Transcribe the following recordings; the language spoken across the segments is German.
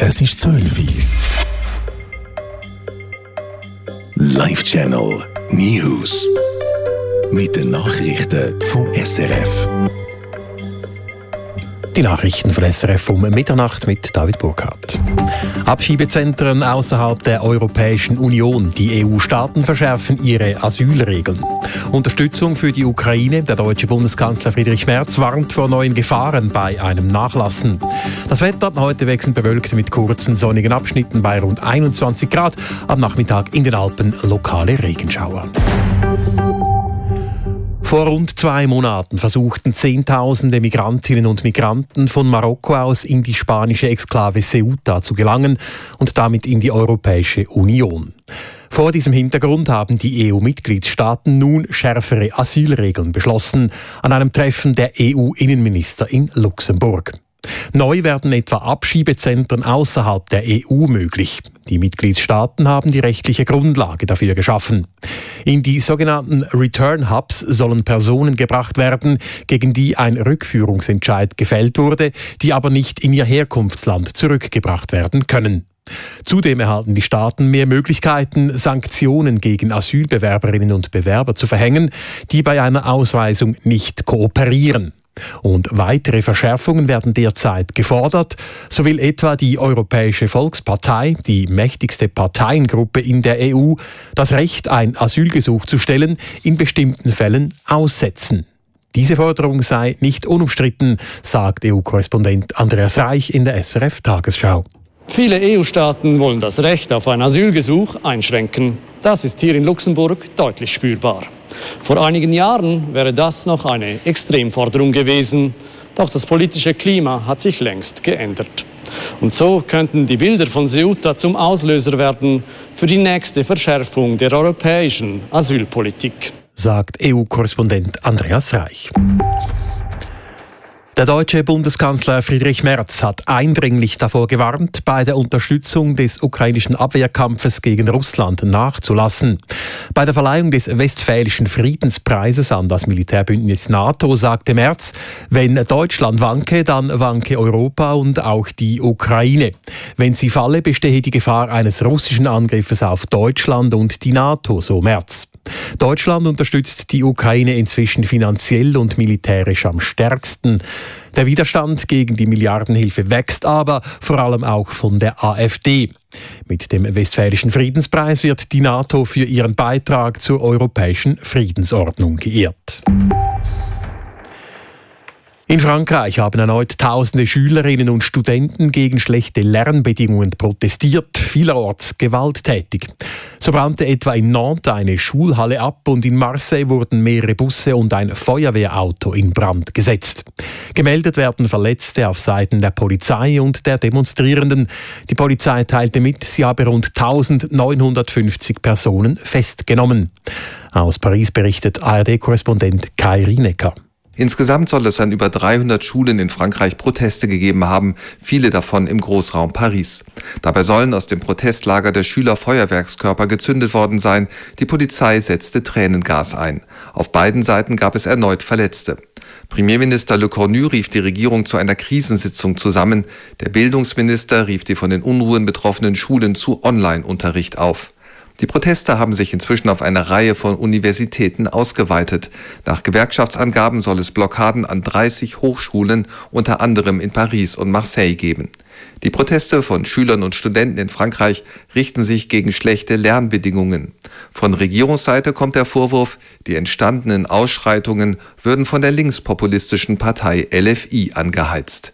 Es ist 12 Uhr. Live-Channel News. Mit den Nachrichten vom SRF. Die Nachrichten von SRF um Mitternacht mit David Burkhardt. Abschiebezentren außerhalb der Europäischen Union. Die EU-Staaten verschärfen ihre Asylregeln. Unterstützung für die Ukraine. Der deutsche Bundeskanzler Friedrich Merz warnt vor neuen Gefahren bei einem Nachlassen. Das Wetter heute wechselnd bewölkt mit kurzen sonnigen Abschnitten bei rund 21 Grad. Am Nachmittag in den Alpen lokale Regenschauer. Vor rund 2 Monaten versuchten Zehntausende Migrantinnen und Migranten von Marokko aus in die spanische Exklave Ceuta zu gelangen und damit in die Europäische Union. Vor diesem Hintergrund haben die EU-Mitgliedstaaten nun schärfere Asylregeln beschlossen an einem Treffen der EU-Innenminister in Luxemburg. Neu werden etwa Abschiebezentren außerhalb der EU möglich. Die Mitgliedstaaten haben die rechtliche Grundlage dafür geschaffen. In die sogenannten Return Hubs sollen Personen gebracht werden, gegen die ein Rückführungsentscheid gefällt wurde, die aber nicht in ihr Herkunftsland zurückgebracht werden können. Zudem erhalten die Staaten mehr Möglichkeiten, Sanktionen gegen Asylbewerberinnen und Bewerber zu verhängen, die bei einer Ausweisung nicht kooperieren. Und weitere Verschärfungen werden derzeit gefordert. So will etwa die Europäische Volkspartei, die mächtigste Parteiengruppe in der EU, das Recht, ein Asylgesuch zu stellen, in bestimmten Fällen aussetzen. Diese Forderung sei nicht unumstritten, sagt EU-Korrespondent Andreas Reich in der SRF-Tagesschau. Viele EU-Staaten wollen das Recht auf ein Asylgesuch einschränken. Das ist hier in Luxemburg deutlich spürbar. Vor einigen Jahren wäre das noch eine Extremforderung gewesen. Doch das politische Klima hat sich längst geändert. Und so könnten die Bilder von Ceuta zum Auslöser werden für die nächste Verschärfung der europäischen Asylpolitik, sagt EU-Korrespondent Andreas Reich. Der deutsche Bundeskanzler Friedrich Merz hat eindringlich davor gewarnt, bei der Unterstützung des ukrainischen Abwehrkampfes gegen Russland nachzulassen. Bei der Verleihung des Westfälischen Friedenspreises an das Militärbündnis NATO sagte Merz, wenn Deutschland wanke, dann wanke Europa und auch die Ukraine. Wenn sie falle, bestehe die Gefahr eines russischen Angriffes auf Deutschland und die NATO, so Merz. Deutschland unterstützt die Ukraine inzwischen finanziell und militärisch am stärksten. Der Widerstand gegen die Milliardenhilfe wächst aber, vor allem auch von der AfD. Mit dem Westfälischen Friedenspreis wird die NATO für ihren Beitrag zur europäischen Friedensordnung geehrt. In Frankreich haben erneut tausende Schülerinnen und Studenten gegen schlechte Lernbedingungen protestiert, vielerorts gewalttätig. So brannte etwa in Nantes eine Schulhalle ab und in Marseille wurden mehrere Busse und ein Feuerwehrauto in Brand gesetzt. Gemeldet werden Verletzte auf Seiten der Polizei und der Demonstrierenden. Die Polizei teilte mit, sie habe rund 1950 Personen festgenommen. Aus Paris berichtet ARD-Korrespondent Kai Rinecker. Insgesamt soll es an über 300 Schulen in Frankreich Proteste gegeben haben, viele davon im Großraum Paris. Dabei sollen aus dem Protestlager der Schüler Feuerwerkskörper gezündet worden sein. Die Polizei setzte Tränengas ein. Auf beiden Seiten gab es erneut Verletzte. Premierminister Le Cornu rief die Regierung zu einer Krisensitzung zusammen. Der Bildungsminister rief die von den Unruhen betroffenen Schulen zu Online-Unterricht auf. Die Proteste haben sich inzwischen auf eine Reihe von Universitäten ausgeweitet. Nach Gewerkschaftsangaben soll es Blockaden an 30 Hochschulen, unter anderem in Paris und Marseille, geben. Die Proteste von Schülern und Studenten in Frankreich richten sich gegen schlechte Lernbedingungen. Von Regierungsseite kommt der Vorwurf, die entstandenen Ausschreitungen würden von der linkspopulistischen Partei LFI angeheizt.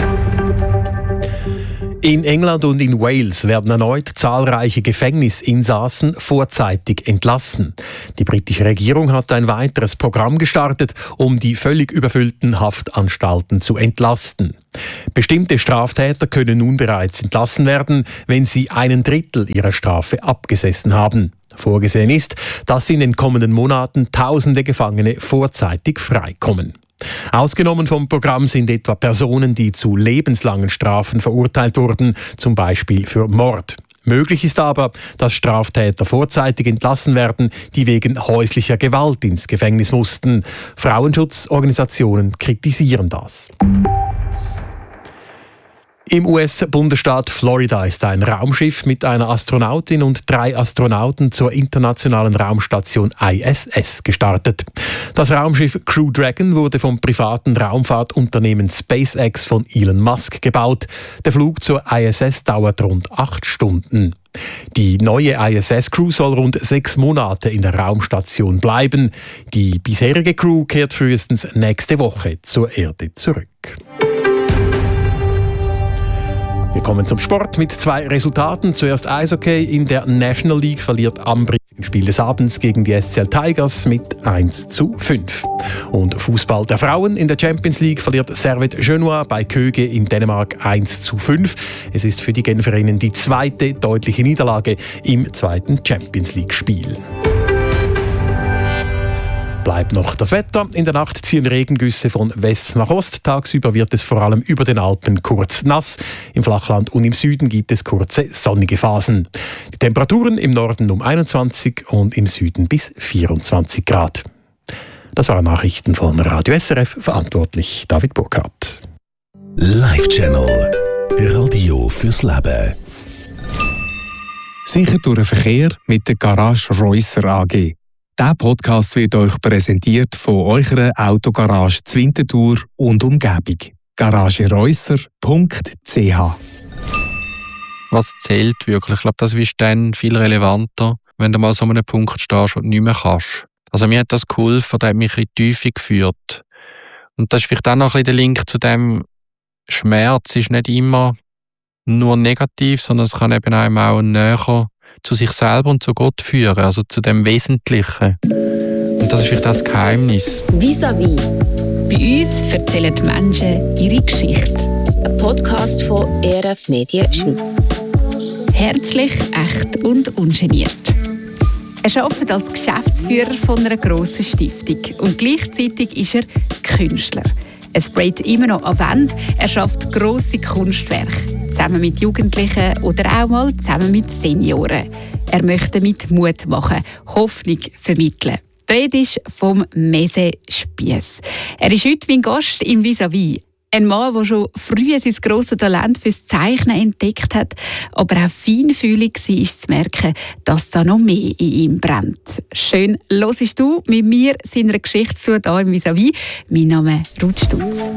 In England und in Wales werden erneut zahlreiche Gefängnisinsassen vorzeitig entlassen. Die britische Regierung hat ein weiteres Programm gestartet, um die völlig überfüllten Haftanstalten zu entlasten. Bestimmte Straftäter können nun bereits entlassen werden, wenn sie 1/3 ihrer Strafe abgesessen haben. Vorgesehen ist, dass in den kommenden Monaten Tausende Gefangene vorzeitig freikommen. Ausgenommen vom Programm sind etwa Personen, die zu lebenslangen Strafen verurteilt wurden, zum Beispiel für Mord. Möglich ist aber, dass Straftäter vorzeitig entlassen werden, die wegen häuslicher Gewalt ins Gefängnis mussten. Frauenschutzorganisationen kritisieren das. Im US-Bundesstaat Florida ist ein Raumschiff mit einer Astronautin und 3 Astronauten zur internationalen Raumstation ISS gestartet. Das Raumschiff Crew Dragon wurde vom privaten Raumfahrtunternehmen SpaceX von Elon Musk gebaut. Der Flug zur ISS dauert rund 8 Stunden. Die neue ISS-Crew soll rund 6 Monate in der Raumstation bleiben. Die bisherige Crew kehrt frühestens nächste Woche zur Erde zurück. Wir kommen zum Sport mit 2 Resultaten. Zuerst Eishockey. In der National League verliert Ambri im Spiel des Abends gegen die SCL Tigers mit 1:5. Und Fußball der Frauen. In der Champions League verliert Servette Genoa bei Köge in Dänemark 1:5. Es ist für die Genferinnen die 2. deutliche Niederlage im 2. Champions League-Spiel. Bleibt noch das Wetter. In der Nacht ziehen Regengüsse von West nach Ost. Tagsüber wird es vor allem über den Alpen kurz nass. Im Flachland und im Süden gibt es kurze sonnige Phasen. Die Temperaturen im Norden um 21 und im Süden bis 24 Grad. Das waren Nachrichten von Radio SRF, verantwortlich David Burkhardt. Live-Channel. Radio fürs Leben. Sicher durch den Verkehr mit der Garage Reusser AG. Dieser Podcast wird euch präsentiert von eurer Autogarage Zwintertour und Umgebung. garagereusser.ch. Was zählt wirklich? Ich glaube, das ist dann viel relevanter, wenn du mal so an einem Punkt stehst, wo du nicht mehr kannst. Also mir hat das geholfen, das hat mich in die Tiefe geführt. Und das ist vielleicht auch noch ein bisschen der Link zu dem, Schmerz ist nicht immer nur negativ, sondern es kann eben einem auch näher zu sich selber und zu Gott führen, also zu dem Wesentlichen. Und das ist vielleicht das Geheimnis. Vis-à-vis. Bei uns erzählen die Menschen ihre Geschichte. Ein Podcast von ERF Medien Schweiz. Herzlich, echt und ungeniert. Er arbeitet als Geschäftsführer von einer grossen Stiftung und gleichzeitig ist er Künstler. Er sprayt immer noch an Wände, er schafft grosse Kunstwerke, zusammen mit Jugendlichen oder auch mal zusammen mit Senioren. Er möchte mit Mut machen, Hoffnung vermitteln. Die Rede ist vom Mese Spiess. Er ist heute mein Gast im Vis-à-vis. Ein Mann, der schon früh sein grosses Talent fürs Zeichnen entdeckt hat, aber auch feinfühlig war, zu merken, dass da noch mehr in ihm brennt. Schön hörst du mit mir seiner Geschichte zu hier im Vis-à-vis. Mein Name ist Ruth Stutz.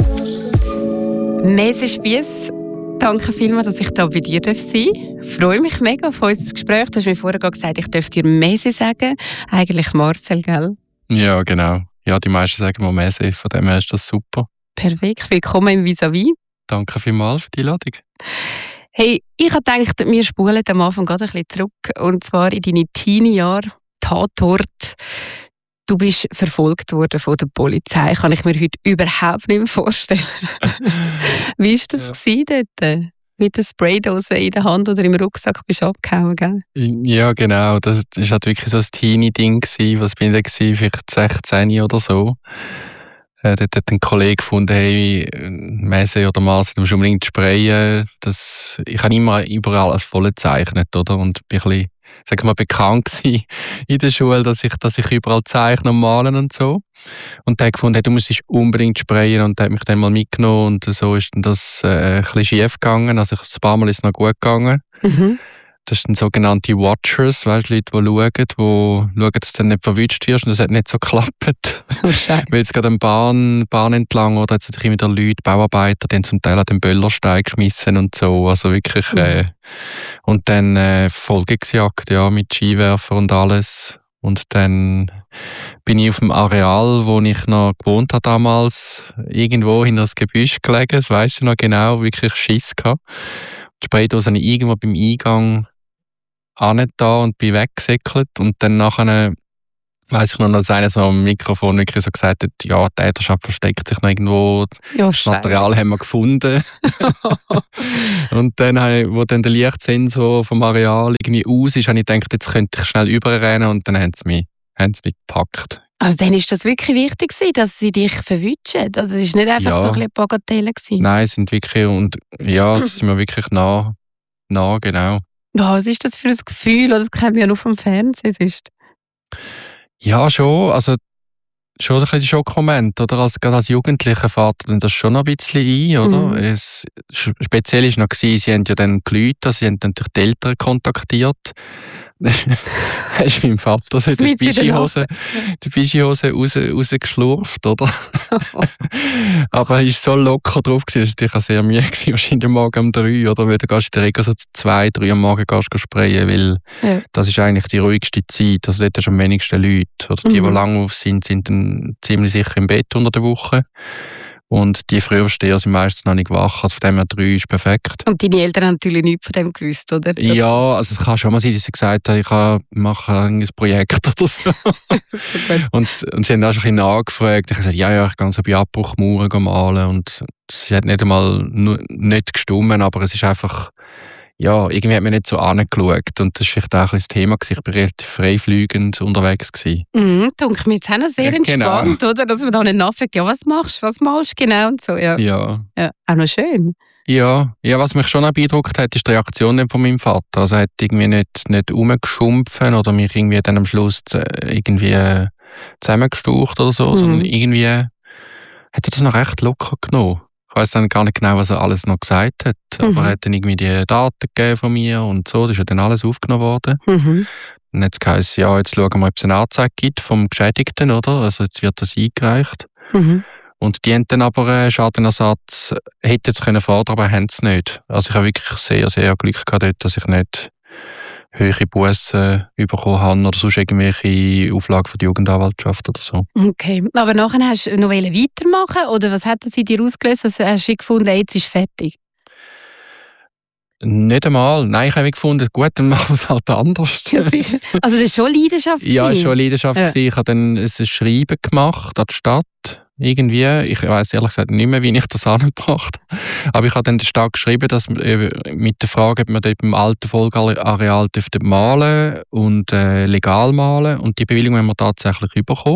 Mese Spiess, danke vielmals, dass ich hier bei dir sein darf. Ich freue mich mega auf unser Gespräch. Du hast mir vorher gesagt, ich darf dir Mese sagen. Eigentlich Marcel, gell? Ja, genau. Ja, die meisten sagen mal Mese, von dem her ist das super. Perfekt, willkommen im Vis-à-vis. Danke vielmals für die Einladung. Hey, ich habe gedacht, wir spulen am Anfang gerade ein bisschen zurück. Und zwar in deine Teenie-Jahre, Tatort. Du bist verfolgt worden von der Polizei. Kann ich mir heute überhaupt nicht mehr vorstellen. Wie war das dort? Mit der Spraydose in der Hand oder im Rucksack bist du abgehauen, gell? Ja, genau. Das war halt wirklich so ein Teenie-Ding. Was bin ich da? Vielleicht 16 oder so. Dort hat ein Kollege gefunden, hey, Mese oder Marcel, du musst unbedingt sprayen. Ich habe immer überall als voll gezeichnet, oder? Und bin ein bisschen, sag mal, bekannt gewesen in der Schule, dass ich überall zeichne und malen und so. Und der hat gefunden, hey, du musst unbedingt sprayen, und der hat mich dann mal mitgenommen, und so ist dann das ein bisschen schief gegangen. Also ein paar Mal ist es noch gut gegangen. Mhm. Das sind sogenannte Watchers, weißt, Leute, die schauen, dass du dann nicht verwünscht wirst, und das hat nicht so geklappt. Oh, weil es gerade eine Bahn entlang, oder jetzt immer wieder Leute, Bauarbeiter, die zum Teil an den Böllerstein geschmissen und so, also wirklich. Und dann Verfolgungsjagd, ja, mit Skiwerfer und alles. Und dann bin ich auf dem Areal, wo ich noch gewohnt habe damals, irgendwo hinter das Gebüsch gelegen, das weiss ich noch genau, wirklich Schiss gehabt. Die Spraydose habe ich irgendwo beim Eingang da und bin weggesäckelt, und dann nachher weiss ich noch, dass einer so am Mikrofon wirklich so gesagt hat, ja, die Täterschaft versteckt sich noch irgendwo, ja, das Material haben wir gefunden. Und dann, wo dann der Lichtsensor vom Areal irgendwie aus ist, habe ich gedacht, jetzt könnte ich schnell überrennen, und dann haben sie mich gepackt. Also dann ist das wirklich wichtig gewesen, dass sie dich verwünschen? Also es war nicht einfach so ein bisschen Bagatelle gewesen? Nein, es sind wirklich, und ja, das sind wir wirklich nah, genau. Was ist das für ein Gefühl? Das kennen wir ja nur vom Fernsehen. Ja, schon. Also schon ein bisschen der Schockmoment, oder? Gerade als Jugendlicher fährt dann das schon noch ein bisschen ein, oder? Speziell war noch, sie haben ja dann geläutet, sie haben dann durch die Eltern kontaktiert. Hast meinem Vater so die Bischihose rausgeschlurft, oder? Aber er war so locker drauf, dass ich natürlich auch sehr müde war, wahrscheinlich morgen um 3, oder? Weil du gehst in der Regel so 2, 3 am Morgen sprayen, weil das ist eigentlich die ruhigste Zeit, also dort hast du am wenigsten Leute. Oder die lang auf sind dann ziemlich sicher im Bett unter der Woche. Und die Frühaufsteher sind meistens noch nicht wach, also von dem her 3 ist perfekt. Und deine Eltern haben natürlich nichts von dem gewusst, oder? Ja, also es kann schon mal sein, dass sie gesagt haben, ich mache ein Projekt oder so. und sie haben auch schon ein bisschen nachgefragt. Ich habe gesagt, ja, ich gehe so bei Abbruchmauern malen. Und sie hat nicht einmal nicht gestummen, aber es ist einfach, ja, irgendwie hat man nicht so angeschaut. Und das war vielleicht auch ein bisschen das Thema. Ich war relativ freifliegend unterwegs. Denke mir jetzt auch noch sehr entspannt, genau. Oder? Dass man da nicht nachfragt, ja, was machst du, was malst du genau und so. Ja, auch noch schön. Ja, was mich schon beeindruckt hat, ist die Reaktion von meinem Vater. Also er hat irgendwie nicht rumgeschumpfen oder mich irgendwie dann am Schluss irgendwie zusammengestaucht oder so, sondern irgendwie hat er das noch recht locker genommen. Ich weiss dann gar nicht genau, was er alles noch gesagt hat, aber er hat dann irgendwie die Daten gegeben von mir und so, das ist ja dann alles aufgenommen worden. Dann hat es geheißen, ja, jetzt schauen wir, ob es eine Anzeige gibt vom Geschädigten, oder? Also jetzt wird das eingereicht. Und die haben dann aber Schadenersatz, hätten es können fordern, aber haben es nicht. Also ich habe wirklich sehr, sehr Glück gehabt dort, dass ich nicht höhere Bussen bekommen habe oder sonst irgendwelche Auflagen von der Jugendanwaltschaft oder so. Okay, aber nachher hast du noch weitermachen oder was hat das in dir ausgelöst? Also hast du gefunden, jetzt ist fertig? Nicht einmal. Nein, ich habe gefunden, gut, dann machen wir es halt anders. Also das war schon Leidenschaft? Ja, es war schon Leidenschaft. Ja. Ich habe dann ein Schreiben gemacht an die Stadt. Irgendwie, ich weiss ehrlich gesagt nicht mehr, wie ich das angebracht habe. Aber ich habe dann der Stadt geschrieben, dass mit der Frage, ob wir dort im alten Folgeareal malen und legal malen. Und die Bewilligung haben wir tatsächlich bekommen.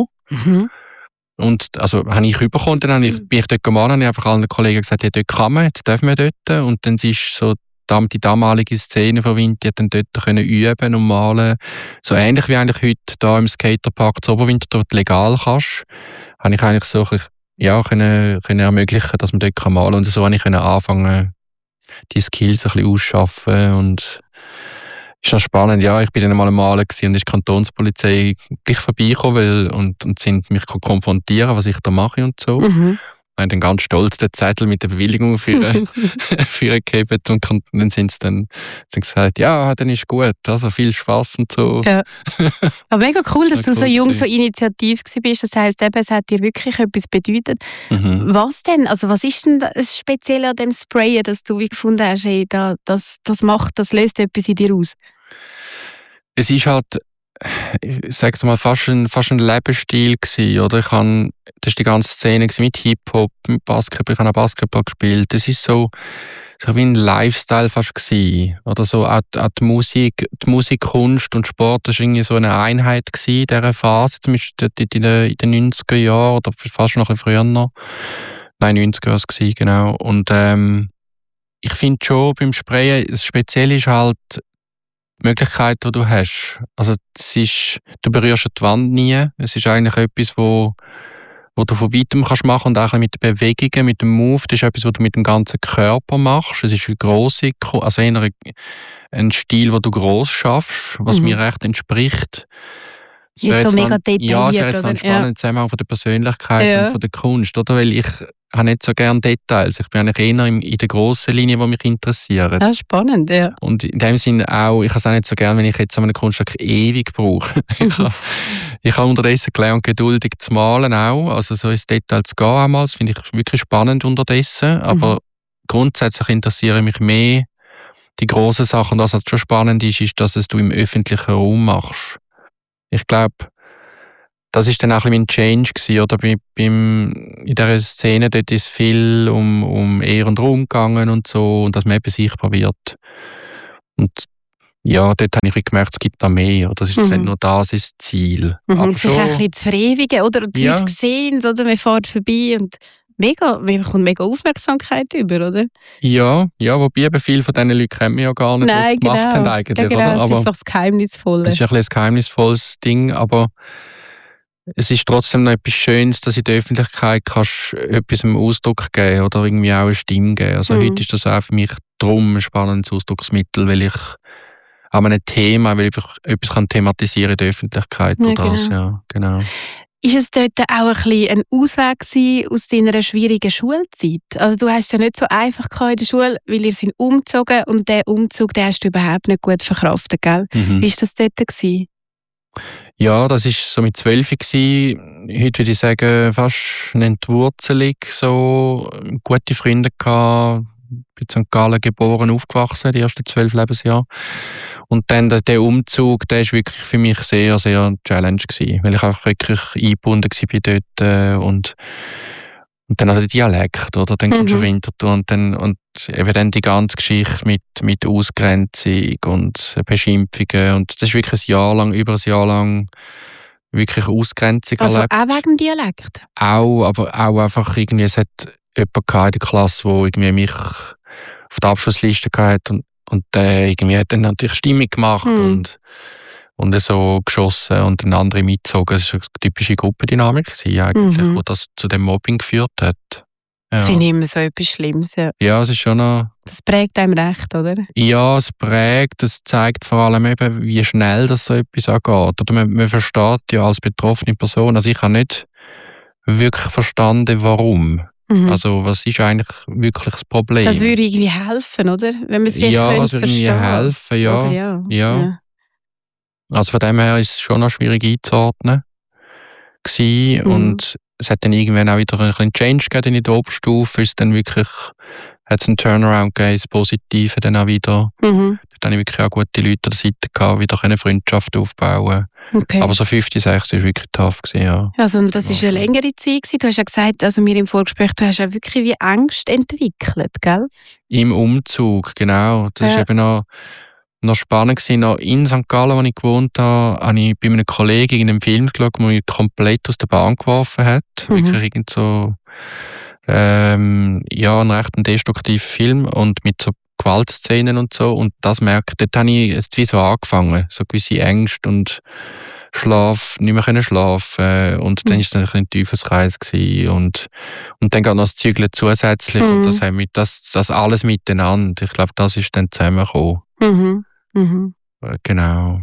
Und also habe ich bekommen, dann bin ich dort gemalt, habe ich einfach allen Kollegen gesagt, ja, dort kann man, jetzt dürfen wir dort. Und dann ist so die damalige Szene von Winter, die dann dort können üben und malen. So ähnlich wie eigentlich heute da im Skaterpark zu Oberwinter dort legal kannst. Habe ich eigentlich so können ermöglichen, dass man dort malen kann. Und so habe ich anfangen, die Skills ein bisschen ausschaffen. Und ist noch spannend. Ja, ich bin dann mal am Malen und ist die Kantonspolizei gleich vorbeigekommen und sind mich konfrontieren, was ich da mache und so. Ich habe dann ganz stolz den Zettel mit der Bewilligung für gegeben und dann sind sie dann gesagt, ja, dann ist gut, also viel Spass und so. Ja. Aber mega cool, dass du so jung, so initiativ bist. Das heisst, es hat dir wirklich etwas bedeutet. Was denn? Also was ist denn das Spezielle an dem Sprayen, dass du wie gefunden hast, hey, das löst etwas in dir aus? Es ist halt, ich sage mal, fast ein Lebensstil gewesen, oder? Das war die ganze Szene mit Hip-Hop, mit Basketball, ich habe auch Basketball gespielt. Das ist so wie ein Lifestyle fast gewesen. Oder so auch die Musik, Kunst und Sport, das war irgendwie so eine Einheit gewesen in dieser Phase, zumindest in den 90er Jahren oder fast noch ein bisschen früher noch. Nein, 90er war es gewesen, genau. Und ich finde schon beim Sprayen, das Spezielle ist halt die Möglichkeit, die du hast. Also du berührst die Wand nie. Es ist eigentlich etwas, wo du von weitem machen kannst und auch mit den Bewegungen, mit dem Move. Das ist etwas, was du mit dem ganzen Körper machst. Es ist eher ein Stil, den du gross schaffst, was mir recht entspricht. Jetzt so mega detailliert, ja, es wäre jetzt ein spannender Zusammenhang von der Persönlichkeit und von der Kunst, oder? Weil ich habe nicht so gerne Details. Ich bin eigentlich eher in der grossen Linie, die mich interessiert. Ja, spannend, ja. Und in dem Sinne auch, ich habe es auch nicht so gerne, wenn ich jetzt an einem Kunststück ewig brauche. Ich habe unterdessen gelernt, geduldig zu malen auch, also so ins Detail zu gehen einmal. Das finde ich wirklich spannend unterdessen. Aber grundsätzlich interessieren mich mehr die grossen Sachen. Und was halt schon spannend ist, dass du im öffentlichen Raum machst. Ich glaube, das ist dann auch ein bisschen mein Change gewesen, oder? In dieser Szene dort ist viel um Ehr und Ruhm gegangen und so, und dass man eben sich probiert. Und ja, dort habe ich gemerkt, es gibt noch mehr, oder? Das ist nicht nur das ist das Ziel. Aber sich schon, ein bisschen zu verewigen, oder? Die Leute sehen es, oder? Man fährt vorbei und man bekommt mega Aufmerksamkeit über, oder? Ja, wobei eben viele von diesen Leuten kennen wir ja gar nicht, was sie gemacht haben eigentlich. Ja, genau, oder? Das ist doch das Geheimnisvolle. Das ist ein bisschen ein geheimnisvolles Ding, aber es ist trotzdem noch etwas Schönes, dass in der Öffentlichkeit kannst etwas einen Ausdruck geben oder irgendwie auch eine Stimme geben. Also heute ist das auch für mich drum ein spannendes Ausdrucksmittel, weil ich an einem Thema, weil ich etwas thematisieren in der Öffentlichkeit. Ja, oder das, ja, genau. Ist es dort auch ein bisschen ein Ausweg gewesen aus deiner schwierigen Schulzeit? Also du hast es ja nicht so einfach in der Schule, weil ihr sind umgezogen und den Umzug, den hast du überhaupt nicht gut verkraftet, gell? Wie war das dort gewesen? Ja, das war so mit 12 gewesen. Heute würde ich sagen, fast eine Entwurzelung. So gute Freunde gehabt, bin in St. Gallen geboren, aufgewachsen, die ersten 12 Lebensjahre. Und dann der Umzug, der war wirklich für mich sehr, sehr Challenge gewesen, weil ich auch wirklich eingebunden war dort und dann also der Dialekt, oder? Dann kommst du auf Winterthur und eben dann die ganze Geschichte mit Ausgrenzung und Beschimpfungen und das ist wirklich über ein Jahr lang wirklich Ausgrenzung erlebt. Also auch wegen dem Dialekt? Auch, aber auch einfach irgendwie, es hat jemand in der Klasse, der irgendwie mich auf der Abschlussliste hatte und der irgendwie hat dann natürlich Stimmung gemacht und so geschossen und dann andere mitgezogen. Das war eine typische Gruppendynamik eigentlich, die das zu dem Mobbing geführt hat. Ja. Das finde ich immer so etwas Schlimmes. Ja, es ist schon noch... Das prägt einem recht, oder? Ja, es prägt, es zeigt vor allem eben, wie schnell das so etwas angeht. Oder man versteht ja als betroffene Person, also ich habe nicht wirklich verstanden, warum. Also was ist eigentlich wirklich das Problem? Das würde irgendwie helfen, oder? Wenn man es vielleicht also verstehen. irgendwie helfen, ja. Oder Ja. Also von dem her ist es schon noch schwierig einzuordnen gewesen. Und es hat dann irgendwann auch wieder ein bisschen Change gegeben in der Oberstufe. Ist dann wirklich, hat es einen Turnaround gegeben, das Positive dann auch wieder. Da habe ich wirklich auch gute Leute an der Seite gehabt, wieder eine Freundschaft aufbauen. Okay. Aber so 50, 60 war wirklich tough gewesen, ja. Also und das war eine längere Zeit gewesen. Du hast ja gesagt, also mir im Vorgespräch, du hast ja wirklich wie Angst entwickelt, gell? Im Umzug, genau. Das ist eben noch spannend gewesen. Noch in St. Gallen, wo ich gewohnt habe, habe ich bei einem Kollegen in einem Film geschaut, der mich komplett aus der Bahn geworfen hat. Wirklich irgend so ein recht destruktiver Film und mit so Gewaltszenen und so. Und das merke ich, dort habe ich jetzt wie so angefangen. So gewisse Ängste und nicht mehr schlafen. Und dann war es ein Teufelskreis gewesen. Und dann geht noch das Zügeln zusätzlich. Und das alles miteinander. Ich glaube, das ist dann zusammengekommen. Genau.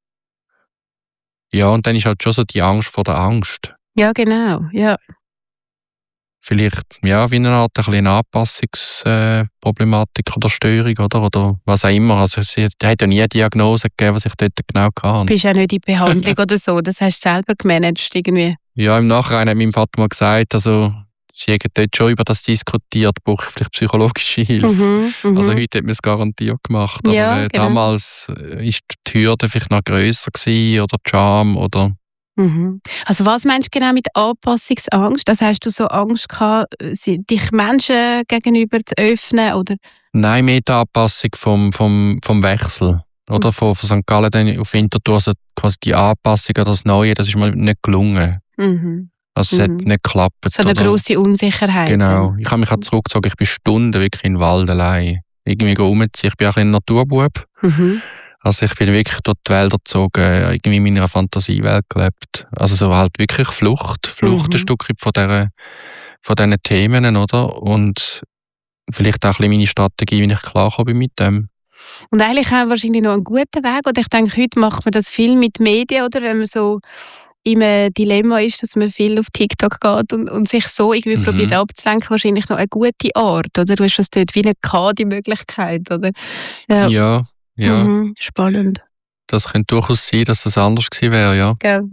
Ja, und dann ist halt schon so die Angst vor der Angst. Ja, genau, ja. Vielleicht, ja, wie eine Art eine Anpassungsproblematik oder Störung, oder was auch immer. Also es hat ja nie eine Diagnose gegeben, was ich dort genau hatte. Du bist ja nicht in Behandlung oder so, das hast du selber gemanagt irgendwie. Ja, im Nachhinein hat mein Vater mal gesagt, also sie haben dort schon über das diskutiert, brauche ich vielleicht psychologische Hilfe. Also heute hat man es garantiert gemacht. Aber ja, genau. Damals ist die Hürde vielleicht noch grösser gewesen, oder die Scham, oder... Also was meinst du genau mit Anpassungsangst? Also hast du so Angst gehabt, dich Menschen gegenüber zu öffnen? Oder? Nein, mehr die Anpassung vom Wechsel. Oder? Von St. Gallen dann auf Winterthur, also quasi die Anpassung an das Neue, das ist mir nicht gelungen. Also es hat nicht geklappt. So eine grosse Unsicherheit. Genau. Ich habe mich auch zurückgezogen, ich bin Stunden wirklich in den Wald allein. Irgendwie rumziehen. Ich bin auch ein Naturbub. Also ich bin wirklich durch die Wälder gezogen, irgendwie in meiner Fantasiewelt gelebt. Also so halt wirklich Flucht ein Stück von diesen Themen, oder? Und vielleicht auch ein bisschen meine Strategie, wie ich klarkomme bin mit dem. Und eigentlich auch wahrscheinlich noch einen guten Weg. Und ich denke, heute macht man das viel mit Medien, oder? Wenn man so im Dilemma ist, dass man viel auf TikTok geht und sich so irgendwie probiert abzulenken, wahrscheinlich noch eine gute Art, oder? Du hast das dort wie nicht gehabt, die Möglichkeit, oder? Ja. Spannend. Das könnte durchaus sein, dass das anders gewesen wäre, ja. Gell?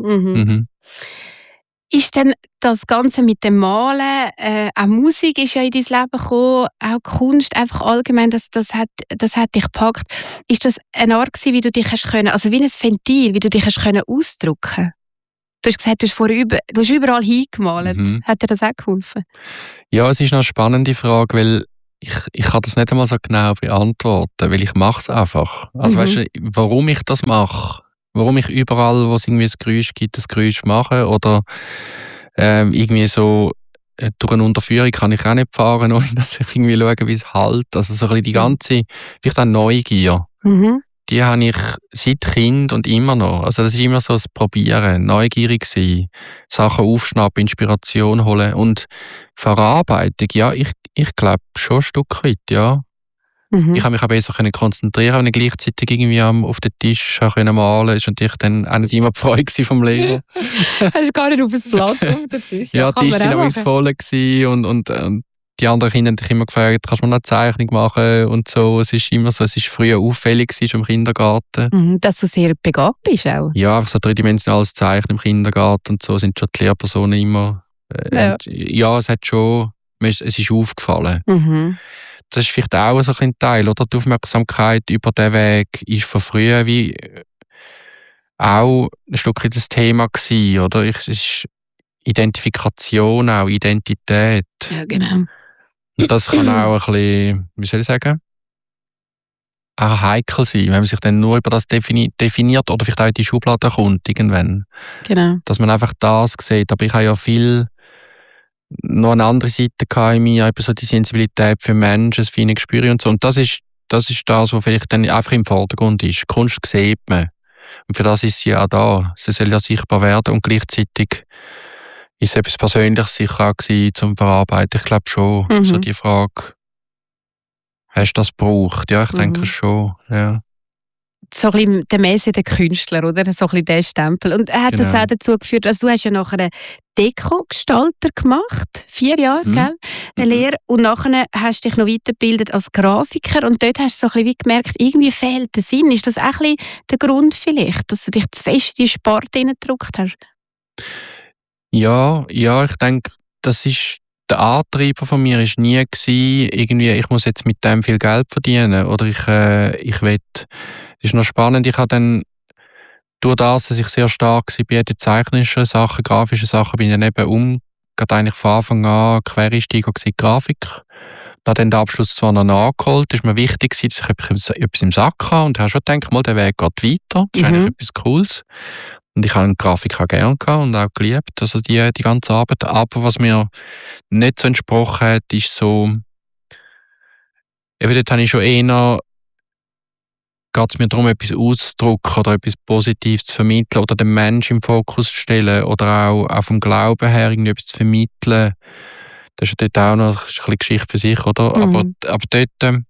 Ist denn das Ganze mit dem Malen, auch Musik ist ja in dein Leben gekommen, auch Kunst, einfach allgemein, das hat dich gepackt. Ist das eine Art gewesen, wie du dich hast können, also wie ein Ventil, wie du dich hast können ausdrücken? Du hast gesagt, du hast überall hingemalt. Hat dir das auch geholfen? Ja, es ist noch eine spannende Frage, weil ich kann das nicht einmal so genau beantworten, weil ich mache es einfach. Also weißt du, warum ich das mache, warum ich überall, wo es irgendwie ein Geräusch gibt, das Geräusch mache oder irgendwie so durch eine Unterführung kann ich auch nicht fahren, ohne dass ich irgendwie schaue, wie es halt. Also so ein bisschen die ganze, vielleicht auch Neugier, die habe ich seit Kind und immer noch. Also das ist immer so das Probieren, neugierig sein, Sachen aufschnappen, Inspiration holen und Verarbeitung, ja, ich glaube schon ein Stück weit, ja. Mhm. Ich habe mich auch besser konzentrieren, wenn ich gleichzeitig irgendwie auf den Tisch malen konnte. Das war natürlich dann auch nicht immer die Freude vom Lehrer. Hast du gar nicht auf das Blatt auf den Tisch? Ja, die Tische waren voll und die anderen Kinder haben dich immer gefragt, kannst du mir eine Zeichnung machen und so. Es ist immer so, es war früher auffällig im Kindergarten. Dass du sehr begabt bist auch. Ja, einfach so dreidimensionales Zeichnen im Kindergarten und so sind schon die Lehrpersonen immer. Ja, es hat schon, es ist aufgefallen. Mhm. Das ist vielleicht auch so ein Teil, oder? Die Aufmerksamkeit über diesen Weg ist von früher wie auch ein Stück das Thema gewesen, oder? Es ist Identifikation, auch Identität. Ja, genau. Und das kann auch ein bisschen, wie soll ich sagen, auch heikel sein, wenn man sich dann nur über das definiert oder vielleicht auch in die Schublade kommt irgendwann. Genau. Dass man einfach das sieht. Aber ich habe ja viel noch eine andere Seite in mir, eben so die Sensibilität für Menschen, das feine Gespür und so. Und das ist das, was vielleicht dann einfach im Vordergrund ist. Kunst sieht man. Und für das ist sie auch da. Sie soll ja sichtbar werden und gleichzeitig ist es etwas Persönliches sicher auch gewesen, zum Verarbeiten. Ich glaube schon, so die Frage, hast du das gebraucht? Ja, ich denke schon, ja. So ein bisschen der Messe der Künstler, oder? So ein bisschen der Stempel. Und hat das auch dazu geführt, also du hast ja nachher einen Deko-Gestalter gemacht, 4 Jahre, gell? Eine Lehre. Und nachher hast du dich noch weitergebildet als Grafiker und dort hast du so ein bisschen gemerkt, irgendwie fehlt der Sinn. Ist das auch ein bisschen der Grund vielleicht, dass du dich zu fest in die Sparte hineingedrückt hast? Ja, ich denke, das ist der Antreiber von mir ist nie gewesen, irgendwie, ich muss jetzt mit dem viel Geld verdienen oder ich will. Das ist noch spannend, ich habe dann durch das, dass ich sehr stark war bei den zeichnischen Sachen, grafischen Sachen, bin ich dann eben gerade eigentlich von Anfang an Quereinsteiger in Grafik. Da dann den Abschluss zwar noch nachgeholt, ist mir wichtig gewesen, dass ich etwas im Sack habe und habe schon gedacht, mal, der Weg geht weiter, das ist eigentlich etwas Cooles. Und ich habe Grafik auch gerne gehabt und auch geliebt, also die ganze Arbeit. Aber was mir nicht so entsprochen hat, ist so, eben dort habe ich schon eher, geht es mir darum, etwas auszudrücken oder etwas Positives zu vermitteln oder den Menschen im Fokus zu stellen oder auch vom Glauben her irgendetwas zu vermitteln. Das ist ja dort auch noch ein bisschen Geschichte für sich, oder? Aber dort die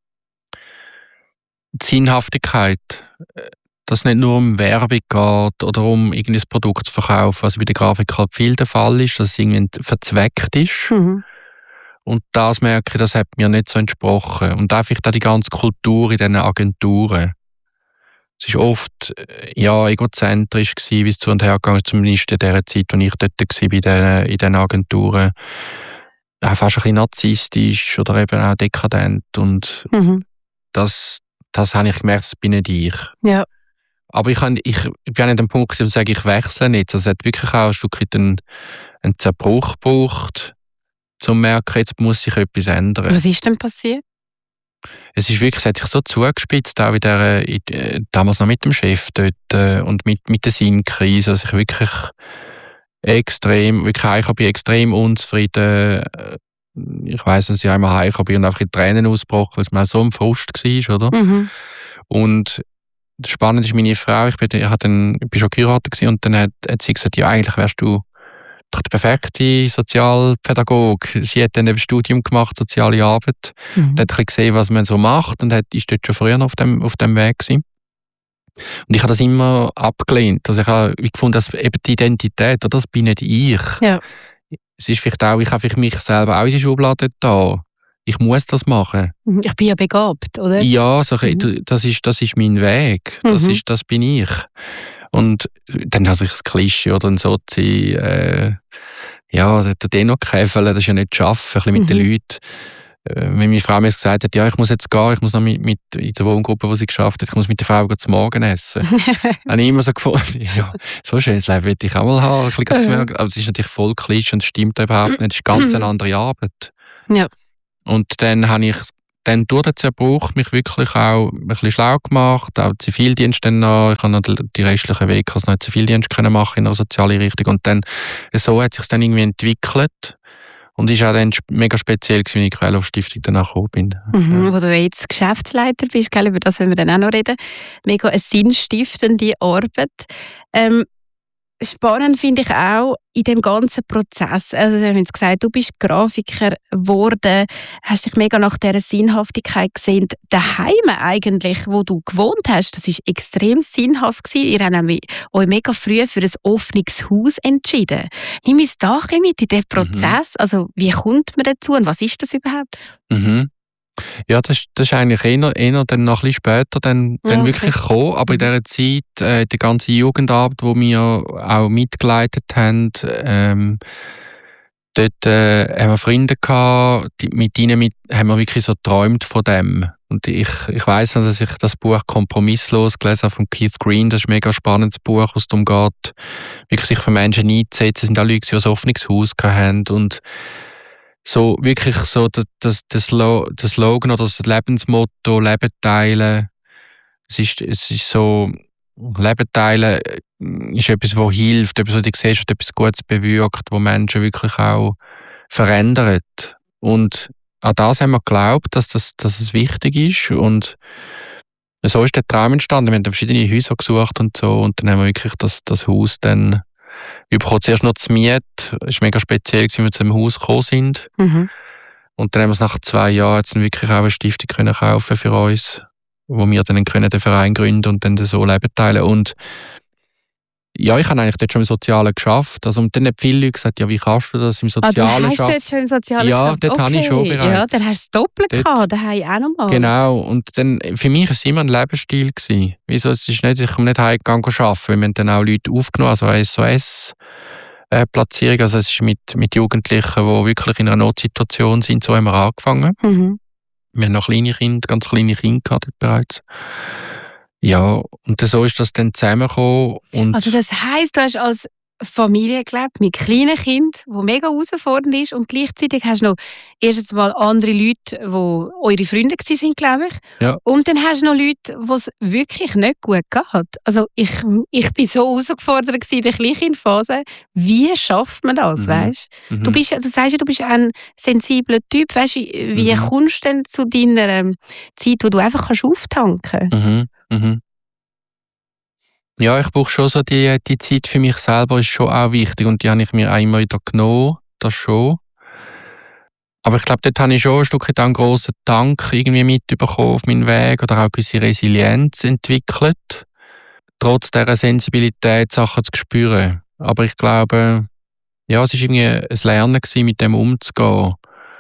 Sinnhaftigkeit, dass es nicht nur um Werbung geht oder um irgendein Produkt zu verkaufen, also wie der Grafik halt viel der Fall ist, dass es irgendwie verzweckt ist. Und das merke ich, das hat mir nicht so entsprochen. Und auch vielleicht auch die ganze Kultur in diesen Agenturen. Es war oft egozentrisch gewesen, wie es zu und her gegangen ist, zumindest in der Zeit, als ich dort war in diesen Agenturen. Auch fast ein bisschen narzisstisch oder eben auch dekadent. Und das habe ich gemerkt, das bin nicht ich. Ja. Aber ich bin an dem Punkt, wo ich sage, ich wechsle nicht. Also es hat wirklich auch ein Stück weit einen Zerbruch gebraucht, um zu merken, jetzt muss sich etwas ändern. Was ist denn passiert? Es hat sich so zugespitzt, auch damals noch mit dem Chef dort und mit der Sinnkrise, dass ich wirklich ich bin extrem unzufrieden. Ich weiss, dass ich einmal heimgekommen bin und einfach in Tränen ausgebrochen, weil es mir so ein Frust war, oder? Und das Spannende ist, meine Frau, ich bin schon geheiratet und dann hat sie gesagt, ja, eigentlich wärst du doch der perfekte Sozialpädagoge. Sie hat dann ein Studium gemacht, soziale Arbeit, und hat ein bisschen gesehen, was man so macht und ist dort schon früher auf dem Weg gewesen. Und ich habe das immer abgelehnt. Also ich habe gefunden, dass eben die Identität, oder, das bin nicht ich. Ja. Es ist vielleicht auch, ich habe mich selber auch in die Schublade da. Ich muss das machen. Ich bin ja begabt, oder? Ja, das ist mein Weg. Das bin ich. Und dann habe ich das Klischee oder ein Sozi, der noch käfeln, das ist ja nicht zu arbeiten, ein bisschen mit den Leuten. Wenn meine Frau mir gesagt hat, ja, ich muss jetzt gehen, ich muss noch mit in der Wohngruppe, die sie geschafft hat, ich muss mit der Frau zum Morgen essen. Habe ich immer so gefunden, ja, so schönes Leben will ich auch mal haben, ein bisschen zum Morgen. Aber es ist natürlich voll Klischee und es stimmt überhaupt nicht. Es ist ganz eine andere Arbeit. Ja. Und dann habe ich durch den Zerbruch mich wirklich auch ein bisschen schlau gemacht, auch Zivildienst dann noch. Ich habe noch die restlichen Wege noch Zivildienst machen in einer sozialen Richtung. Und dann, so hat sich dann irgendwie entwickelt. Und es war auch dann mega speziell, als ich in die Quellow-Stiftung danach gekommen bin. Wo du jetzt Geschäftsleiter bist, gell, über das wollen wir dann auch noch reden. Mega eine sinnstiftende Arbeit. Spannend finde ich auch in dem ganzen Prozess. Also, Sie haben jetzt gesagt, du bist Grafiker geworden, hast dich mega nach dieser Sinnhaftigkeit gesehen. Daheim eigentlich, wo du gewohnt hast, das war extrem sinnhaft gewesen. Ihr habt euch mega früh für ein offenes Haus entschieden. Nimm uns da ein bisschen mit in den Prozess. Also, wie kommt man dazu und was ist das überhaupt? Ja, das ist eigentlich eher dann noch ein bisschen später dann wirklich gekommen. Aber in dieser Zeit, die ganze Jugendarbeit, die wir auch mitgeleitet haben, dort haben wir Freunde gehabt, mit ihnen haben wir wirklich so geträumt von dem. Und ich weiss, dass ich das Buch «Kompromisslos» gelesen habe von Keith Green. Das ist ein mega spannendes Buch, wo es darum geht, wirklich sich für Menschen einzusetzen. Es sind auch Leute, die ein offenes Haus hatten. Und so wirklich so das Slogan oder das Lebensmotto «Leben teilen». Es ist so, Leben teilen ist etwas, das hilft, etwas, was die Gesellschaft etwas Gutes bewirkt, wo Menschen wirklich auch verändert. Und an das haben wir geglaubt, dass es wichtig ist. Und so ist der Traum entstanden. Wir haben verschiedene Häuser gesucht und so. Und dann haben wir wirklich das Haus dann bekommen. Zuerst noch zu Miete. Es war mega speziell, als wir zu dem Haus gekommen sind. Und dann haben wir es nach 2 Jahren jetzt wirklich auch eine Stiftung können kaufen für uns, wo wir dann den Verein gründen und dann so Leben teilen. Und ja, ich habe eigentlich dort schon im Sozialen geschafft. Also, und dann haben viele Leute gesagt, ja, wie kannst du das im Sozialen schaffen? Du hast dort schon im Sozialen geschafft? Ja, dort habe ich schon bereits. Ja, dann hast du es doppelt gehabt, da habe ich auch noch mal. Genau, und dann, für mich war es immer ein Lebensstil gewesen. Wieso? Es ist nicht, ich komme nicht heimgegangen arbeiten. Wir haben dann auch Leute aufgenommen, also eine SOS-Platzierung. Also es ist mit Jugendlichen, die wirklich in einer Notsituation sind, so haben wir angefangen. Wir haben noch kleine Kinder, ganz kleine Kinder gehabt bereits. Ja, und so ist das dann zusammengekommen. Und also das heisst, du hast als Familie gelebt mit kleinen Kindern, die mega herausfordernd ist, und gleichzeitig hast du noch erstens mal andere Leute, die eure Freunde waren, glaube ich. Ja. Und dann hast du noch Leute, die es wirklich nicht gut geht. Also ich bin so herausgefordert in der Kleinkindphase. Wie schafft man das, weißt? Du sagst ja, du bist ein sensibler Typ. Weißt, wie kommst du denn zu deiner Zeit, wo du einfach auftanken kannst? Ja, ich brauche schon so die Zeit für mich selber, ist schon auch wichtig, und die habe ich mir auch immer wieder genommen, das schon. Aber ich glaube, dort habe ich schon ein Stück einen grossen Dank irgendwie mitbekommen auf meinen Weg oder auch eine gewisse Resilienz entwickelt, trotz dieser Sensibilität Sachen zu spüren. Aber ich glaube, ja, es war irgendwie ein Lernen gewesen, mit dem umzugehen.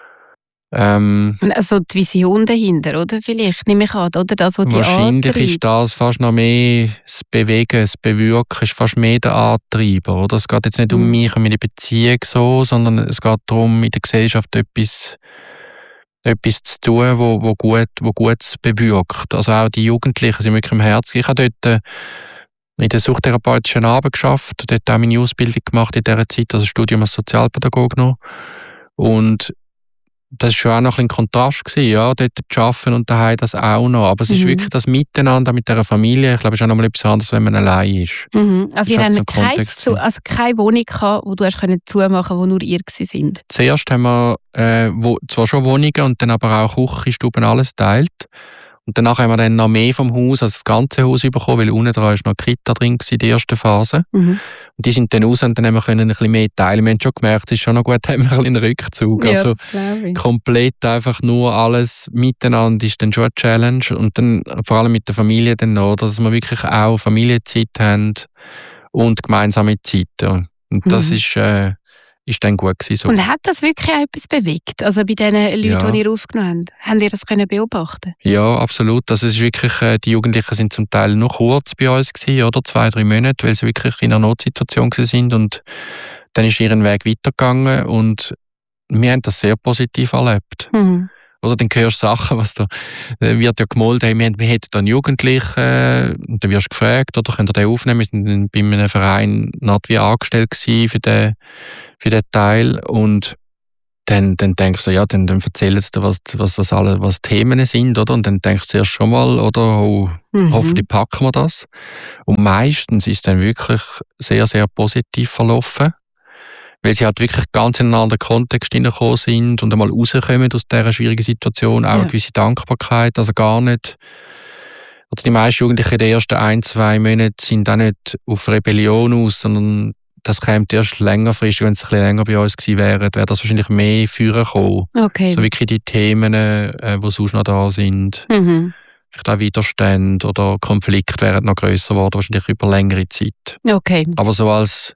Also die Vision dahinter, oder? Vielleicht, nehme ich an, oder? Das, was die wahrscheinlich antreibt. ist das fast noch mehr das Bewegen, das Bewirken, ist fast mehr der Antreiber, oder? Es geht jetzt nicht um mich und meine Beziehung so, sondern es geht darum, in der Gesellschaft etwas zu tun, wo Gutes bewirkt. Also auch die Jugendlichen sind wirklich im Herzen. Ich habe dort in der suchtherapeutischen Arbeit gearbeitet, dort auch meine Ausbildung gemacht in dieser Zeit, also Studium als Sozialpädagoge noch. Und das war schon auch noch ein Kontrast gewesen, ja, dort zu arbeiten und daheim das auch noch. Aber es ist wirklich das Miteinander mit dieser Familie. Ich glaube, es ist auch noch mal etwas anderes, wenn man allein ist. Also ihr habt keine Wohnung gehabt, wo du hast zumachen, wo nur ihr sind? Zuerst haben wir zwar schon Wohnungen und dann aber auch Küche, Stuben, alles teilt. Und danach haben wir dann noch mehr vom Haus, also das ganze Haus bekommen, weil unten dran war noch eine Kita drin in der ersten Phase. Und die sind dann raus und dann haben wir ein bisschen mehr teilen. Wir haben schon gemerkt, es ist schon noch gut, haben wir ein bisschen einen Rückzug. Ja, also komplett einfach nur alles miteinander ist dann schon eine Challenge. Und dann vor allem mit der Familie dann noch, dass wir wirklich auch Familienzeit haben und gemeinsame Zeiten. Und das ist dann gut gewesen. So. Und hat das wirklich auch etwas bewegt? Also bei den Leuten, die ihr aufgenommen habt? Habt ihr das können beobachten? Ja, absolut. Also es ist wirklich, die Jugendlichen sind zum Teil noch kurz bei uns gewesen, oder 2-3 Monate, weil sie wirklich in einer Notsituation sind, und dann ist ihren Weg weitergegangen und wir haben das sehr positiv erlebt. Oder dann hörst du Sachen, was da wird ja gemolden, hey, wir hätten da einen Jugendlichen, und dann wirst du gefragt, oder könnt ihr den aufnehmen? Wir sind dann bei einem Verein nicht wie angestellt gewesen für den Teil, und dann denkst du, ja, dann erzählen sie dir, was Themen sind, oder? Und dann denkst du zuerst schon mal, oder, hoffentlich packen wir das. Und meistens ist es dann wirklich sehr, sehr positiv verlaufen. Weil sie halt wirklich ganz in einen anderen Kontext hineingekommen sind und einmal rauskommen aus dieser schwierigen Situation, auch eine gewisse Dankbarkeit, also gar nicht. Oder die meisten Jugendlichen in den ersten 1-2 Monaten sind auch nicht auf Rebellion aus, sondern das käme erst längerfristig, wenn es ein bisschen länger bei uns gewesen wäre das wahrscheinlich mehr führen kommen. Okay. So wirklich die Themen, die sonst noch da sind. Vielleicht auch Widerstände oder Konflikte wären noch grösser geworden, wahrscheinlich über längere Zeit. Okay. Aber so als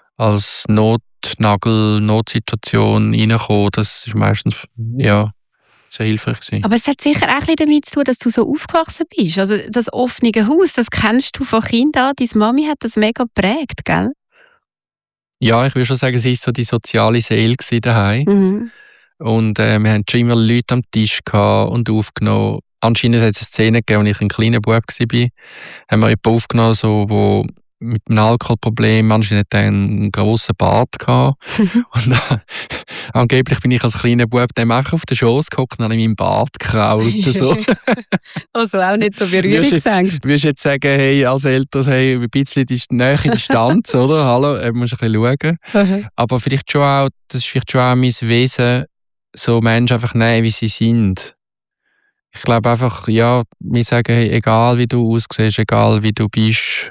Notnagel, Notsituation reinkommen, das ist meistens sehr hilfreich gewesen. Aber es hat sicher auch ein bisschen damit zu tun, dass du so aufgewachsen bist. Also das offene Haus, das kennst du von Kind an. Deine Mami hat das mega geprägt, gell? Ja, ich würde schon sagen, sie war so die soziale Seele daheim. Und wir hatten schon immer Leute am Tisch gehabt und aufgenommen. Anscheinend hat es eine Szene gegeben, als ich ein kleiner Bub war. Haben wir jemanden aufgenommen, so, mit einem Alkoholproblem, anscheinend hat er einen grossen Bart gehabt. Und angeblich bin ich als kleiner Bub dem auch auf den Schoss gehockt und habe in meinem Bart gekrault. So. Also auch nicht so Berührungsängste. Du würdest jetzt sagen, hey, als Eltern, hey, ein bisschen die Nähe Distanz, oder? Hallo, musst ein bisschen schauen. Aber vielleicht schon auch, das ist vielleicht schon auch mein Wesen, so Menschen einfach nehmen, wie sie sind. Ich glaube einfach, ja, wir sagen, hey, egal wie du aussiehst, egal wie du bist,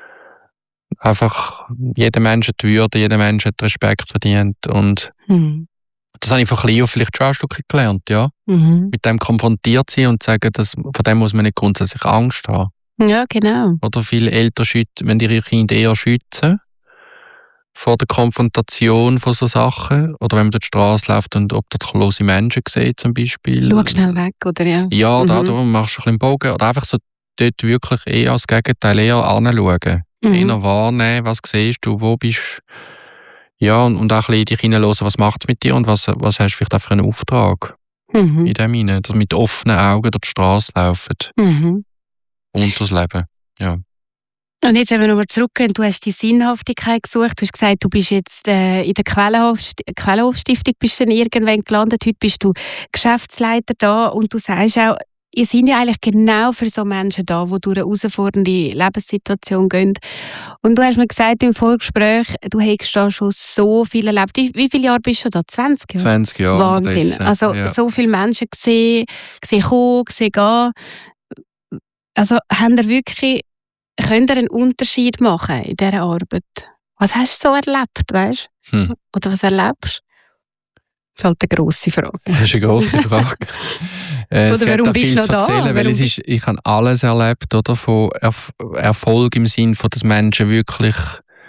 einfach, jeder Mensch hat die Würde, jeder Mensch hat Respekt verdient. Und das habe ich von klein auf vielleicht schon ein Stück gelernt, ja. Mit dem konfrontiert sein und sagen, von dem muss man nicht grundsätzlich Angst haben. Ja, genau. Oder viele Eltern wenn ihre Kinder eher schützen vor der Konfrontation von so Sachen. Oder wenn man durch die Straße läuft und obdachlose Menschen sieht zum Beispiel. Schau schnell weg, oder ja? Ja, da machst du ein bisschen Bogen. Oder einfach so dort wirklich eher als Gegenteil eher anschauen. Eher wahrnehmen, was siehst du, wo bist du. Ja, und auch ein bisschen dich hineinhören, was macht es mit dir und was hast du vielleicht auch für einen Auftrag in dem hinein. Dass mit offenen Augen durch die Straße laufen. Und das Leben, ja. Und jetzt, wenn wir nochmal zurückgehen, du hast die Sinnhaftigkeit gesucht, du hast gesagt, du bist jetzt in der Quellenhof-Stiftung bist dann irgendwann gelandet, heute bist du Geschäftsleiter da und du sagst auch, ihr seid ja eigentlich genau für so Menschen da, die durch eine herausfordernde Lebenssituation gehen. Und du hast mir gesagt im Vorgespräch, du hättest da schon so viel erlebt. Wie viele Jahre bist du da? 20 Jahre? 20 Jahre. Wahnsinn. Also so viele Menschen gesehen kommen, gesehen gehen. Also könnt ihr einen Unterschied machen in dieser Arbeit? Was hast du so erlebt, weißt du? Oder was erlebst du? Das ist halt eine grosse Frage. Das ist eine grosse Frage. Oder warum bist du noch da? Weil ich habe alles erlebt, oder? Von Erfolg im Sinne von, dass Menschen wirklich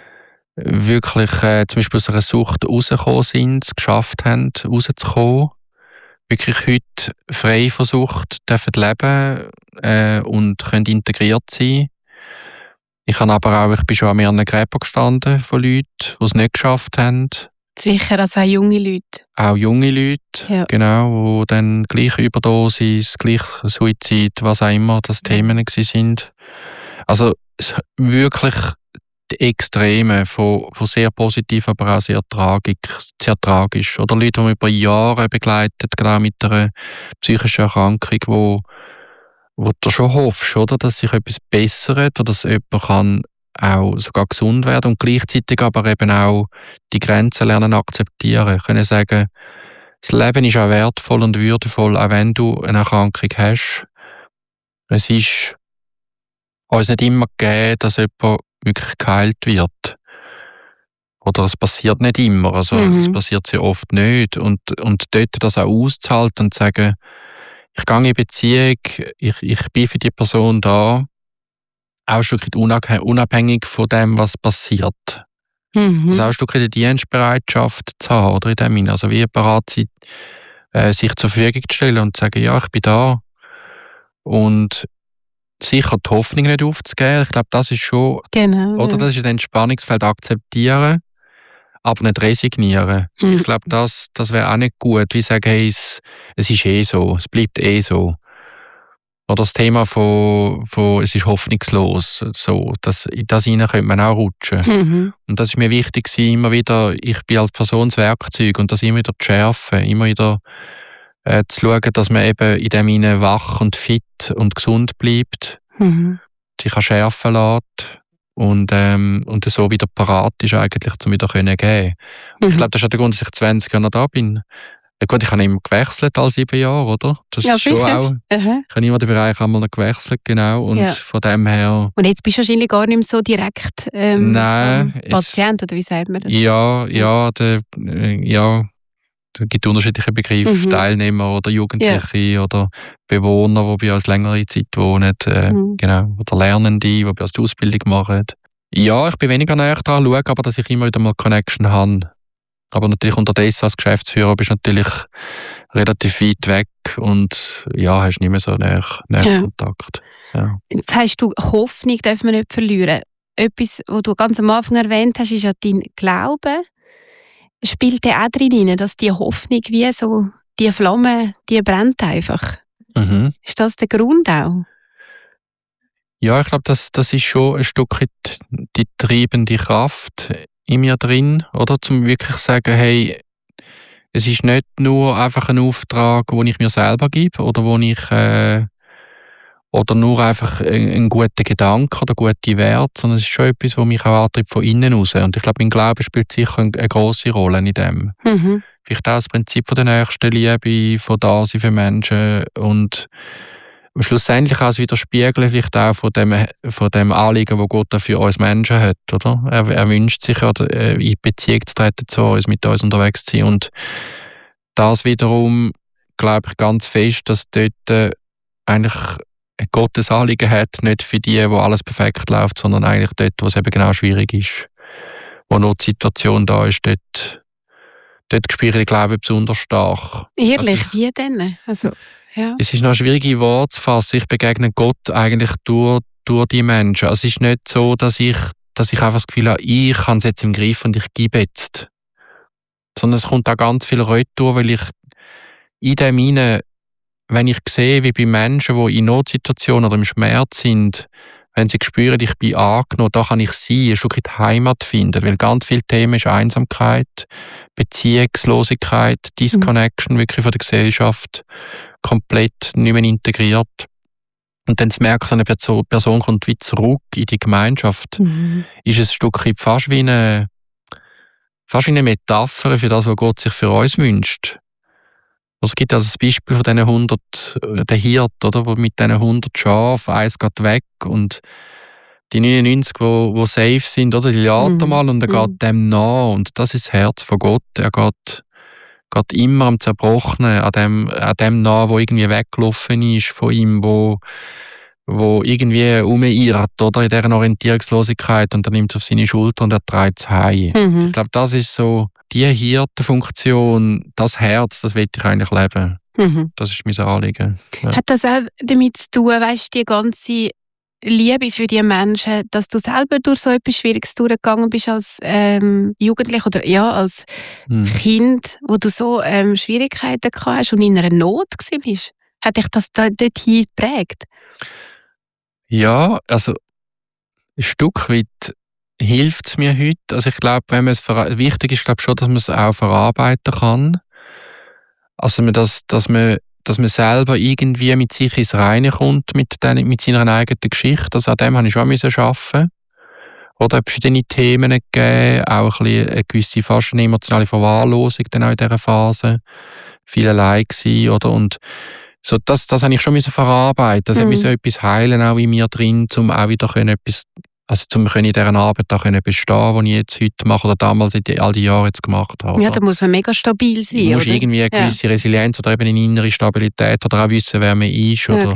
zum Beispiel aus einer Sucht rausgekommen sind, es geschafft haben, rauszukommen. Wirklich heute frei von Sucht dürfen leben und können integriert sein. Ich bin schon an mehreren Gräbern gestanden von Leuten, die es nicht geschafft haben. Sicher, also auch junge Leute. Auch junge Leute, genau, die dann gleich Überdosis, gleich Suizid, was auch immer das Themen sind. Also wirklich die Extreme von sehr positiv, aber auch sehr tragisch. Oder Leute, die man über Jahre begleitet, gerade mit einer psychischen Erkrankung, wo du schon hoffst, oder, dass sich etwas bessert oder dass jemand kann auch sogar gesund werden und gleichzeitig aber eben auch die Grenzen lernen akzeptieren. Können sagen, das Leben ist auch wertvoll und würdevoll, auch wenn du eine Erkrankung hast. Es ist uns nicht immer gegeben, dass jemand wirklich geheilt wird. Oder es passiert nicht immer, also es passiert sehr oft nicht. Und dort das auch auszuhalten und zu sagen, ich gehe in Beziehung, ich bin für die Person da, auch ein Stück unabhängig von dem, was passiert. Also auch ein Stück die Dienstbereitschaft zu haben, oder in dem Sinne. Also wie bereit sein, sich zur Verfügung zu stellen und zu sagen, ja, ich bin da. Und sicher die Hoffnung nicht aufzugeben. Ich glaube, das ist schon, oder das ist ein Spannungsfeld, akzeptieren, aber nicht resignieren. Ich glaube, das wäre auch nicht gut, wie sagen, hey, es ist eh so, es bleibt eh so. Oder das Thema von es ist hoffnungslos, so, in das hinein könnte man auch rutschen. Und das ist mir wichtig, immer wieder, ich bin als Person das Werkzeug und das immer wieder zu schärfen, immer wieder zu schauen, dass man eben in dem hinein wach und fit und gesund bleibt, sich schärfen lässt und so wieder parat ist eigentlich, um wieder zu geben. Und ich glaube, das ist auch der Grund, dass ich 20 Jahre noch da bin. Ja gut, ich habe immer gewechselt alle 7 Jahre, oder? Das ist schon auch. Ich habe immer den Bereich einmal noch gewechselt, genau. Und von dem her. Und jetzt bist du wahrscheinlich gar nicht mehr so direkt Patient, oder wie sagt man das? Es gibt unterschiedliche Begriffe, Teilnehmer oder Jugendliche oder Bewohner, die bei uns längere Zeit wohnen, genau, oder Lernende, die bei uns die Ausbildung machen. Ja, ich bin weniger näher dran, schaue aber, dass ich immer wieder mal Connection habe. Aber natürlich unterdessen als Geschäftsführer bist du natürlich relativ weit weg und hast nicht mehr so näher Kontakt. Ja. Jetzt hast du Hoffnung, darf man nicht verlieren. Etwas, was du ganz am Anfang erwähnt hast, ist ja dein Glaube. Spielt der auch drin, dass die Hoffnung wie so, die Flamme, die brennt einfach? Ist das der Grund auch? Ja, ich glaube, das ist schon ein Stück weit die treibende Kraft in mir drin, oder? Zum wirklich sagen, hey, es ist nicht nur einfach ein Auftrag, den ich mir selber gebe oder wo ich oder nur einfach ein guter Gedanke oder gute Werte, sondern es ist schon etwas, was mich auch antreibt von innen raus. Und ich glaube, mein Glaube spielt sicher eine grosse Rolle in dem. Vielleicht auch das Prinzip von der nächsten Liebe, von Dasein für Menschen und schlussendlich auch das Widerspiegeln vielleicht auch von dem Anliegen, das Gott für uns Menschen hat, oder? Er wünscht sich, in Beziehung zu treten zu uns, mit uns unterwegs zu sein. Und das wiederum, glaube ich ganz fest, dass dort eigentlich Gottes Anliegen hat, nicht für die, wo alles perfekt läuft, sondern eigentlich dort, wo es eben genau schwierig ist. Wo noch die Situation da ist, dort spüre ich den Glauben besonders stark. Ehrlich, wie denn? Also, ja. Es ist noch schwierig in Worte zu fassen. Ich begegne Gott eigentlich durch die Menschen. Also es ist nicht so, dass ich einfach das Gefühl habe, ich habe es jetzt im Griff und ich gebe jetzt. Sondern es kommt auch ganz viel retour, weil ich in dem hinein, wenn ich sehe, wie bei Menschen, die in Notsituationen oder im Schmerz sind, wenn sie spüren, ich bin angenommen, da kann ich sein, ein Stück weit Heimat finden. Weil ganz viele Themen ist Einsamkeit, Beziehungslosigkeit, Disconnection wirklich von der Gesellschaft, komplett nicht mehr integriert. Und dann zu merken, eine Person kommt wie zurück in die Gemeinschaft, ist es ein Stück weit fast wie eine Metapher für das, was Gott sich für uns wünscht. Es gibt also das Beispiel von diesen 100, der Hirt, oder, wo mit diesen 100 Schafen, eins geht weg und die 99, die safe sind, oder, die lädt mal und er geht dem nach. Und das ist das Herz von Gott. Er geht immer am Zerbrochenen, an dem nach, wo irgendwie weggelaufen ist von ihm, wo irgendwie umirrt, oder, in dieser Orientierungslosigkeit, und er nimmt es auf seine Schulter und er trägt es heim. Ich glaube, das ist so die Hirtenfunktion, das Herz, das will ich eigentlich leben. Das ist mein Anliegen. Ja. Hat das auch damit zu tun, weißt du, die ganze Liebe für die Menschen, dass du selber durch so etwas Schwieriges durchgegangen bist als Jugendlicher oder als Kind, wo du so Schwierigkeiten gehabt hast und in einer Not warst? Hat dich das dorthin geprägt? Ja, also ein Stück weit hilft es mir heute. Also ich glaube, wichtig ist, glaube schon, dass man es auch verarbeiten kann. Also dass man selber irgendwie mit sich ins Reine kommt mit seiner eigenen Geschichte. Also an dem habe ich schon arbeiten. Oder verschiedene Themen gegeben, auch eine gewisse fast eine emotionale Verwahrlosung dann auch in dieser Phase. Viel allein gewesen, oder? Und so, das habe ich schon verarbeiten. Das hat mich so etwas heilen auch in mir drin, um auch wieder etwas, also zum in dieser Arbeit auch bestehen, die ich jetzt heute mache oder damals all die Jahre jetzt gemacht habe. Ja, da muss man mega stabil sein. Du musst irgendwie eine gewisse Resilienz oder eben eine innere Stabilität oder auch wissen, wer man ist. Oder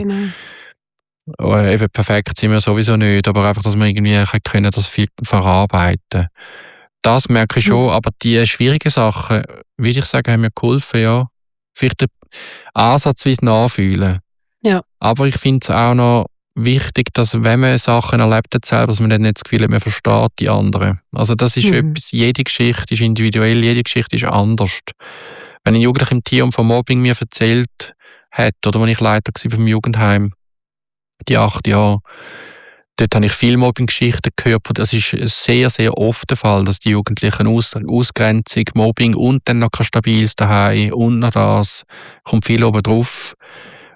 eben perfekt sind wir sowieso nicht, aber einfach, dass wir irgendwie können das viel verarbeiten. Das merke ich schon, aber die schwierigen Sachen, würde ich sagen, haben mir geholfen, ja. Vielleicht ansatzweise nachfühlen. Ja. Aber ich finde es auch noch wichtig, dass wenn man Sachen erlebt hat selber, dass man dann nicht das Gefühl hat, man versteht die anderen. Also das ist etwas, jede Geschichte ist individuell, jede Geschichte ist anders. Wenn ein Jugendlicher im Team von Mobbing mir erzählt hat, oder als ich Leiter war vom Jugendheim, die 8 Jahre, dort habe ich viele Mobbing-Geschichten gehört. Das ist sehr, sehr oft der Fall, dass die Jugendlichen Ausgrenzung, Mobbing und dann noch kein stabiles Daheim und noch das, kommt viel oben drauf.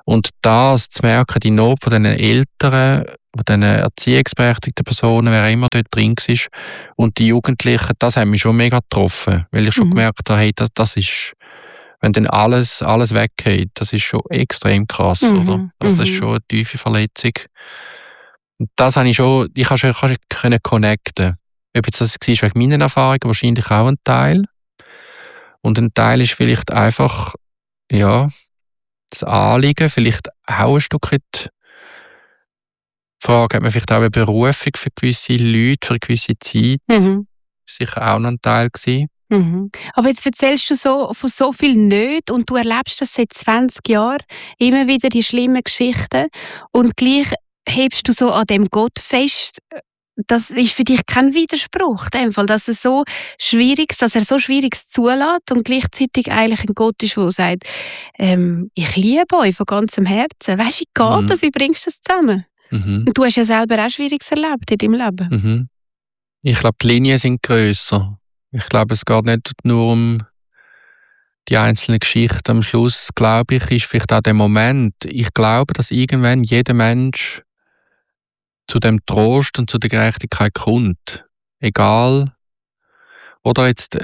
Und das zu merken, die Not von diesen Eltern, von diesen erziehungsberechtigten Personen, wer immer dort drin war, und die Jugendlichen, das hat mich schon mega getroffen, weil ich schon gemerkt habe, hey, das ist, wenn dann alles weggeht, das ist schon extrem krass, oder? Also das ist schon eine tiefe Verletzung. Und das habe ich schon connecten. Ob jetzt das war wegen meinen Erfahrungen, wahrscheinlich auch ein Teil. Und ein Teil ist vielleicht einfach, ja, das Anliegen, vielleicht auch ein Stück weit die Frage, hat man vielleicht auch eine Berufung für gewisse Leute, für eine gewisse Zeit? Sicher auch noch ein Teil gewesen. Aber jetzt erzählst du von so viel Nöten und du erlebst das seit 20 Jahren, immer wieder die schlimmen Geschichten und gleich hebst du so an dem Gott fest. Das ist für dich kein Widerspruch, in dem Fall, dass er so Schwieriges zulässt und gleichzeitig eigentlich ein Gott ist, der sagt, ich liebe euch von ganzem Herzen. Weißt du, wie geht das? Wie bringst du das zusammen? Und du hast ja selber auch Schwieriges erlebt in deinem Leben. Ich glaube, die Linien sind grösser. Ich glaube, es geht nicht nur um die einzelnen Geschichten. Am Schluss, glaube ich, ist vielleicht auch der Moment. Ich glaube, dass irgendwann jeder Mensch zu dem Trost und zu der Gerechtigkeit kommt. Egal. Oder jetzt,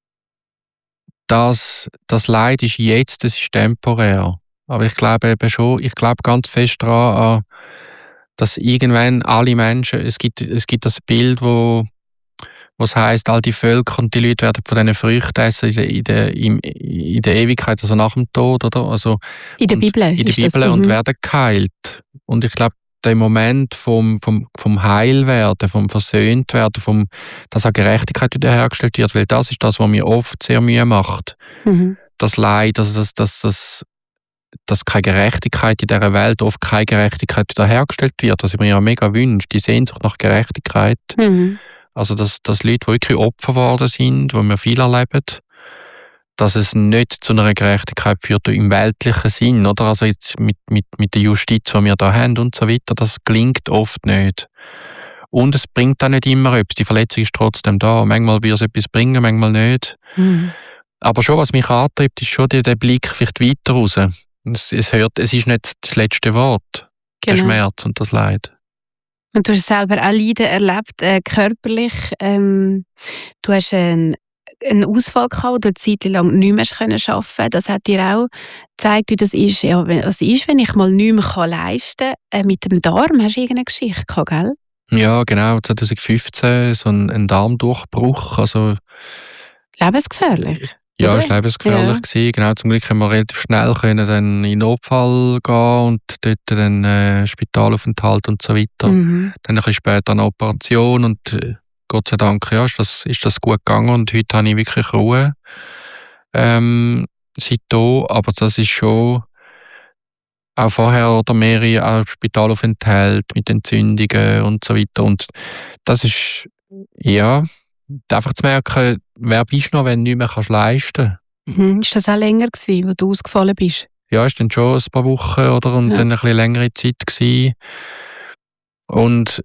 das Leid ist jetzt, das ist temporär. Aber ich glaube eben schon, ich glaube ganz fest daran, dass irgendwann alle Menschen, es gibt das Bild, wo es heisst, all die Völker und die Leute werden von diesen Früchten essen in der Ewigkeit, also nach dem Tod, oder? Also, in der Bibel. In der Bibel und werden geheilt. Und ich glaube, der Moment vom Heilwerden, vom Versöhntwerden, dass auch Gerechtigkeit wiederhergestellt wird, weil das ist das, was mir oft sehr Mühe macht. Das Leid, also dass keine Gerechtigkeit in dieser Welt, oft keine Gerechtigkeit wiederhergestellt wird, was ich mir ja mega wünsche, die Sehnsucht nach Gerechtigkeit. Also dass Leute, die wirklich Opfer geworden sind, wo wir viel erleben, dass es nicht zu einer Gerechtigkeit führt im weltlichen Sinn, oder? Also jetzt mit der Justiz, die wir da haben und so weiter, das gelingt oft nicht. Und es bringt auch nicht immer etwas. Die Verletzung ist trotzdem da. Manchmal wird es etwas bringen, manchmal nicht. Aber schon, was mich antreibt, ist schon der Blick vielleicht weiter raus. Es ist nicht das letzte Wort, der Schmerz und das Leid. Und du hast selber auch Leiden erlebt, körperlich. Du hast einen Ausfall gehabt, wo du eine Zeit lang nicht mehr arbeiten konntest. Das hat dir auch gezeigt, wie das ist. Ja, was ist, wenn ich mal nichts mehr leisten kann. Mit dem Darm hast du irgendeine Geschichte gehabt, gell? Ja, genau. 2015 so ein Darmdurchbruch. Also lebensgefährlich. Ja, es war lebensgefährlich. Ja. Genau, zum Glück können wir relativ schnell dann in Notfall gehen und dort dann Spitalaufenthalt und so weiter. Dann ein bisschen später eine Operation und Gott sei Dank ist das gut gegangen und heute habe ich wirklich Ruhe seitdem. Aber das ist schon auch vorher oder mehrere Spitalaufenthalte mit Entzündungen und so weiter. Und das ist, ja, einfach zu merken, wer bist du noch, wenn du nicht mehr leisten kannst. Ist das auch länger gewesen, wo du ausgefallen bist? Ja, es war dann schon ein paar Wochen oder, und dann ein bisschen längere Zeit gewesen. Und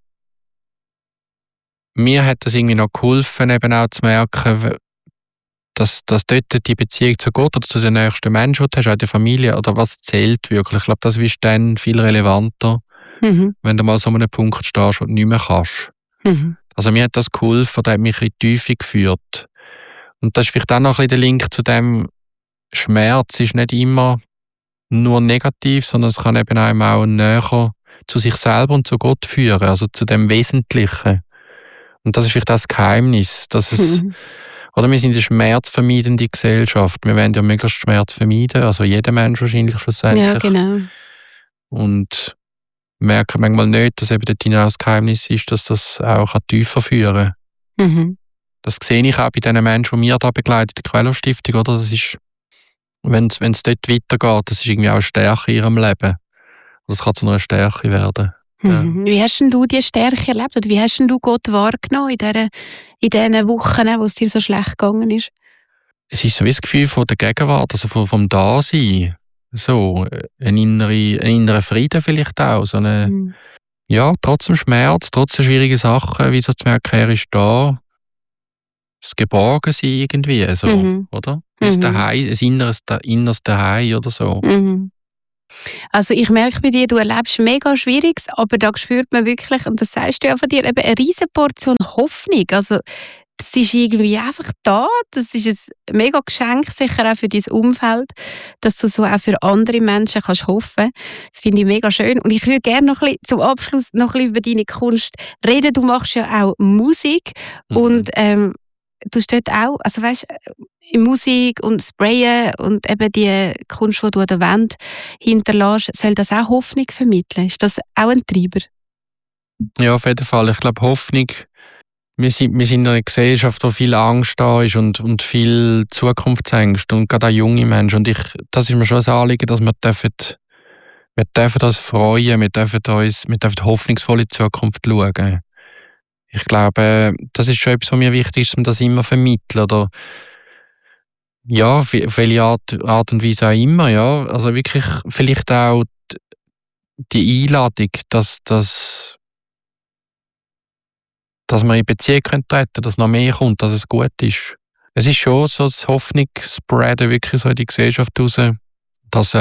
mir hat das irgendwie noch geholfen, eben auch zu merken, dass dort die Beziehung zu Gott oder zu den nächsten Menschen, die du hast, auch die Familie, oder was zählt wirklich. Ich glaube, das ist dann viel relevanter, wenn du mal so an einem Punkt stehst, wo du nicht mehr kannst. Also mir hat das geholfen, das hat mich in die Tiefe geführt. Und das ist vielleicht auch noch ein bisschen der Link zu dem, Schmerz ist nicht immer nur negativ, sondern es kann eben einem auch näher zu sich selber und zu Gott führen, also zu dem Wesentlichen. Und das ist vielleicht das Geheimnis, dass es, oder wir sind eine schmerzvermeidende Gesellschaft. Wir wollen ja möglichst Schmerz vermeiden, also jeder Mensch wahrscheinlich schlussendlich. Ja, genau. Und merken manchmal nicht, dass eben dort das Geheimnis ist, dass das auch tiefer führen kann. Das sehe ich auch bei den Menschen, die wir da begleiten, die Quello-Stiftung, oder? Das ist, wenn es dort weitergeht, das ist irgendwie auch eine Stärke in ihrem Leben. Das kann zu einer Stärke werden. Ja. Wie hast denn du diese Stärke erlebt? Oder wie hast denn du Gott wahrgenommen in diesen Wochen, wo es dir so schlecht gegangen ist? Es ist so wie das Gefühl von der Gegenwart, also vom Dasein. So, ein innerer Frieden vielleicht auch. So eine, ja, trotz dem Schmerz, trotz der schwierigen Sachen, wie so zu merken, er ist da. Das Geborgensein irgendwie, so, oder? Ein inneres Daheim oder so. Also ich merke bei dir, du erlebst mega Schwieriges, aber da spürt man wirklich, und das sagst du ja von dir, eben eine riesen Portion Hoffnung. Also das ist irgendwie einfach da. Das ist ein mega Geschenk, sicher auch für dein Umfeld, dass du so auch für andere Menschen kannst hoffen. Das finde ich mega schön. Und ich würde gerne noch ein bisschen, zum Abschluss noch ein bisschen über deine Kunst reden. Du machst ja auch Musik und du stehst auch, also weißt, in Musik und Sprayen und eben die Kunst, die du an der Wand hinterlässt, soll das auch Hoffnung vermitteln? Ist das auch ein Treiber? Ja, auf jeden Fall. Ich glaube, Hoffnung. Wir sind in einer Gesellschaft, wo viel Angst da ist und viel Zukunftsängste und gerade auch junge Menschen. Und das ist mir schon ein Anliegen, dass wir dürfen uns freuen, wir dürfen hoffnungsvoll in die Zukunft schauen. Ich glaube, das ist schon etwas, was mir wichtig ist, dass man das immer vermitteln. Oder ja, auf welche Art und Weise auch immer. Ja. Also wirklich vielleicht auch die Einladung, dass wir in Beziehung treten können, dass noch mehr kommt, dass es gut ist. Es ist schon so das Hoffnung spreaden, wirklich so in die Gesellschaft raus, das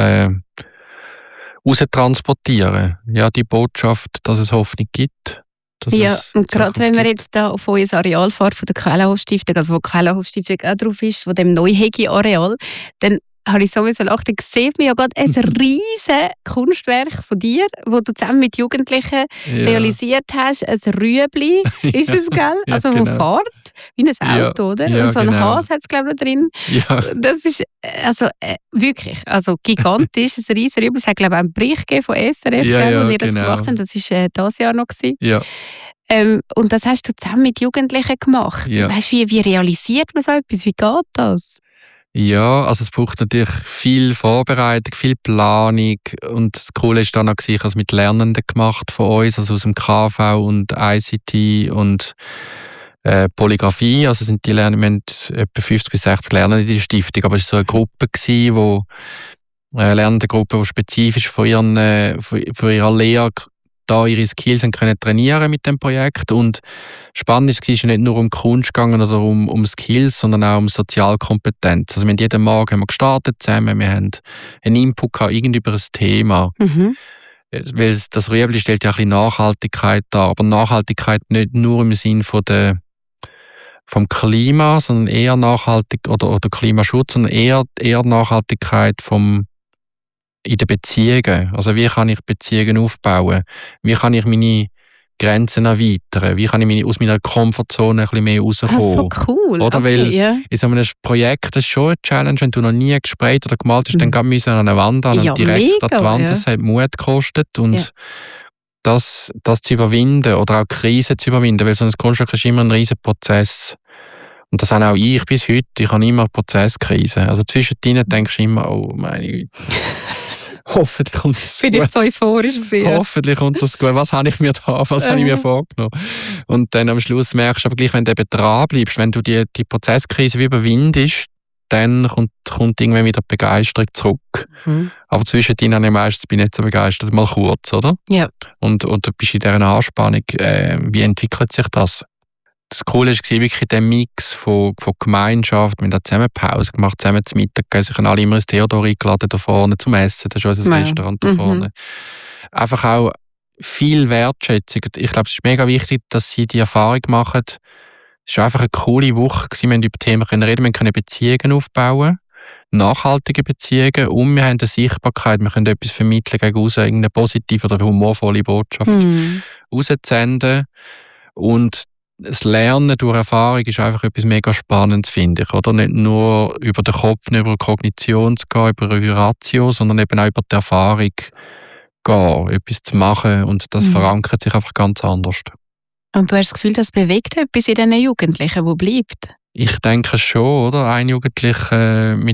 transportieren. Ja, die Botschaft, dass es Hoffnung gibt. Ja, und gerade wenn wir jetzt da auf unser Areal fahren von der Quellenhof-Stiftung, also wo die Quellenhof-Stiftung auch drauf ist, von dem Neuhegi-Areal, dann habe ich sowieso lachen, dann sieht man ja gerade ein riesen Kunstwerk von dir, wo du zusammen mit Jugendlichen realisiert hast, ein Rüebli, ist es, gell? Ja, also wo fährt, wie ein Auto, oder? Ja, und so ein genau. Hase hat es, glaube ich, drin. Ja. Das ist wirklich, also gigantisch, ein riesen Rüebli. Es hat, glaube ich, auch einen Bericht gegeben von SRF, wo ihr das gemacht habt. Das war dieses Jahr noch. Ja. Und das hast du zusammen mit Jugendlichen gemacht. Ja. Weißt du, wie realisiert man so etwas? Wie geht das? Ja, also es braucht natürlich viel Vorbereitung, viel Planung und das Coole ist dann auch, ich habe es mit Lernenden gemacht von uns, also aus dem KV und ICT und Polygraphie, also sind die Lernenden, wir haben etwa 50 bis 60 Lernende in der Stiftung, aber es war so eine Gruppe gewesen, Lernendengruppe, die spezifisch von ihrer Lehre da ihre Skills können trainieren mit dem Projekt. Und spannend war, es nicht nur um Kunst gegangen oder um Skills, sondern auch um Sozialkompetenz. Also wir haben jeden Morgen gestartet zusammen, wir haben einen Input gehabt, irgendwie über ein Thema. Weil das Rüebli stellt ja ein bisschen Nachhaltigkeit dar, aber Nachhaltigkeit nicht nur im Sinn vom Klima, sondern eher nachhaltig oder Klimaschutz, sondern eher Nachhaltigkeit in den Beziehungen. Also wie kann ich Beziehungen aufbauen? Wie kann ich meine Grenzen erweitern? Wie kann ich aus meiner Komfortzone ein bisschen mehr rauskommen? So cool. Oder? Okay, Weil in so einem Projekt, das ist schon eine Challenge, wenn du noch nie gesprayt oder gemalt hast, dann müssen wir an eine Wand an und direkt an die Wand. Das hat Mut gekostet. Und das zu überwinden oder auch Krisen zu überwinden, weil so ein Kunstwerk ist immer ein riesen Prozess. Und das habe auch ich bis heute. Ich habe immer Prozesskrisen. Also zwischendrin denkst du immer, oh meine Güte. Hoffentlich kommt das gut. Ich bin jetzt so euphorisch gewesen. Hoffentlich kommt das gut. Was habe ich mir vorgenommen? Und dann am Schluss merkst du aber gleich, wenn du eben dran bleibst, wenn du die Prozesskrise überwindest, dann kommt irgendwann wieder die Begeisterung zurück. Aber zwischendrin habe ich meistens nicht so begeistert, mal kurz, oder? Ja. Und du bist in dieser Anspannung. Wie entwickelt sich das? Das Coole war wirklich der Mix von Gemeinschaft. Wir haben da zusammen Pause gemacht, zusammen zum Mittag gegessen. Ich habe alle immer ins Theodor eingeladen da vorne zum Essen. Das ist unser Restaurant da vorne. Einfach auch viel Wertschätzung. Ich glaube, es ist mega wichtig, dass sie die Erfahrung machen. Es war einfach eine coole Woche. Wir haben über Themen reden, wir können Beziehungen aufbauen, nachhaltige Beziehungen, und wir haben eine Sichtbarkeit, wir können etwas vermitteln gegen raus, irgendeine positive oder humorvolle Botschaft raussenden. Und das Lernen durch Erfahrung ist einfach etwas mega Spannendes, finde ich. Oder? Nicht nur über den Kopf, nicht über Kognition zu gehen, über Ratio, sondern eben auch über die Erfahrung gehen, etwas zu machen. Und das verankert sich einfach ganz anders. Und du hast das Gefühl, das bewegt etwas in diesen Jugendlichen, wo bleibt? Ich denke schon, oder? Ein Jugendlicher mit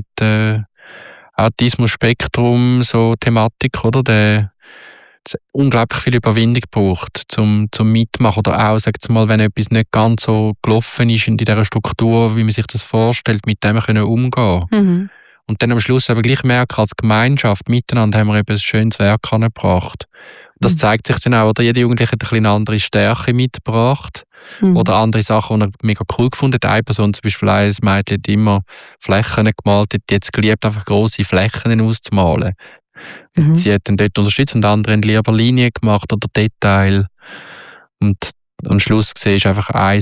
Autismus-Spektrum, so Thematik, oder? Der unglaublich viel Überwindung braucht, zum Mitmachen. Oder auch, sagt mal, wenn etwas nicht ganz so gelaufen ist in dieser Struktur, wie man sich das vorstellt, mit dem können umgehen. Und dann am Schluss aber gleich merken, als Gemeinschaft miteinander haben wir eben ein schönes Werk angebracht. Das zeigt sich dann auch, oder? Jeder Jugendliche hat eine andere Stärke mitgebracht. Oder andere Sachen, die er mega cool gefunden hat. Eine Person, zum Beispiel ein Mädchen, hat immer Flächen gemalt, hat jetzt geliebt, einfach grosse Flächen auszumalen. Sie hat dann dort unterstützt und andere haben lieber Linie gemacht oder Detail. Und am Schluss siehst du einfach ein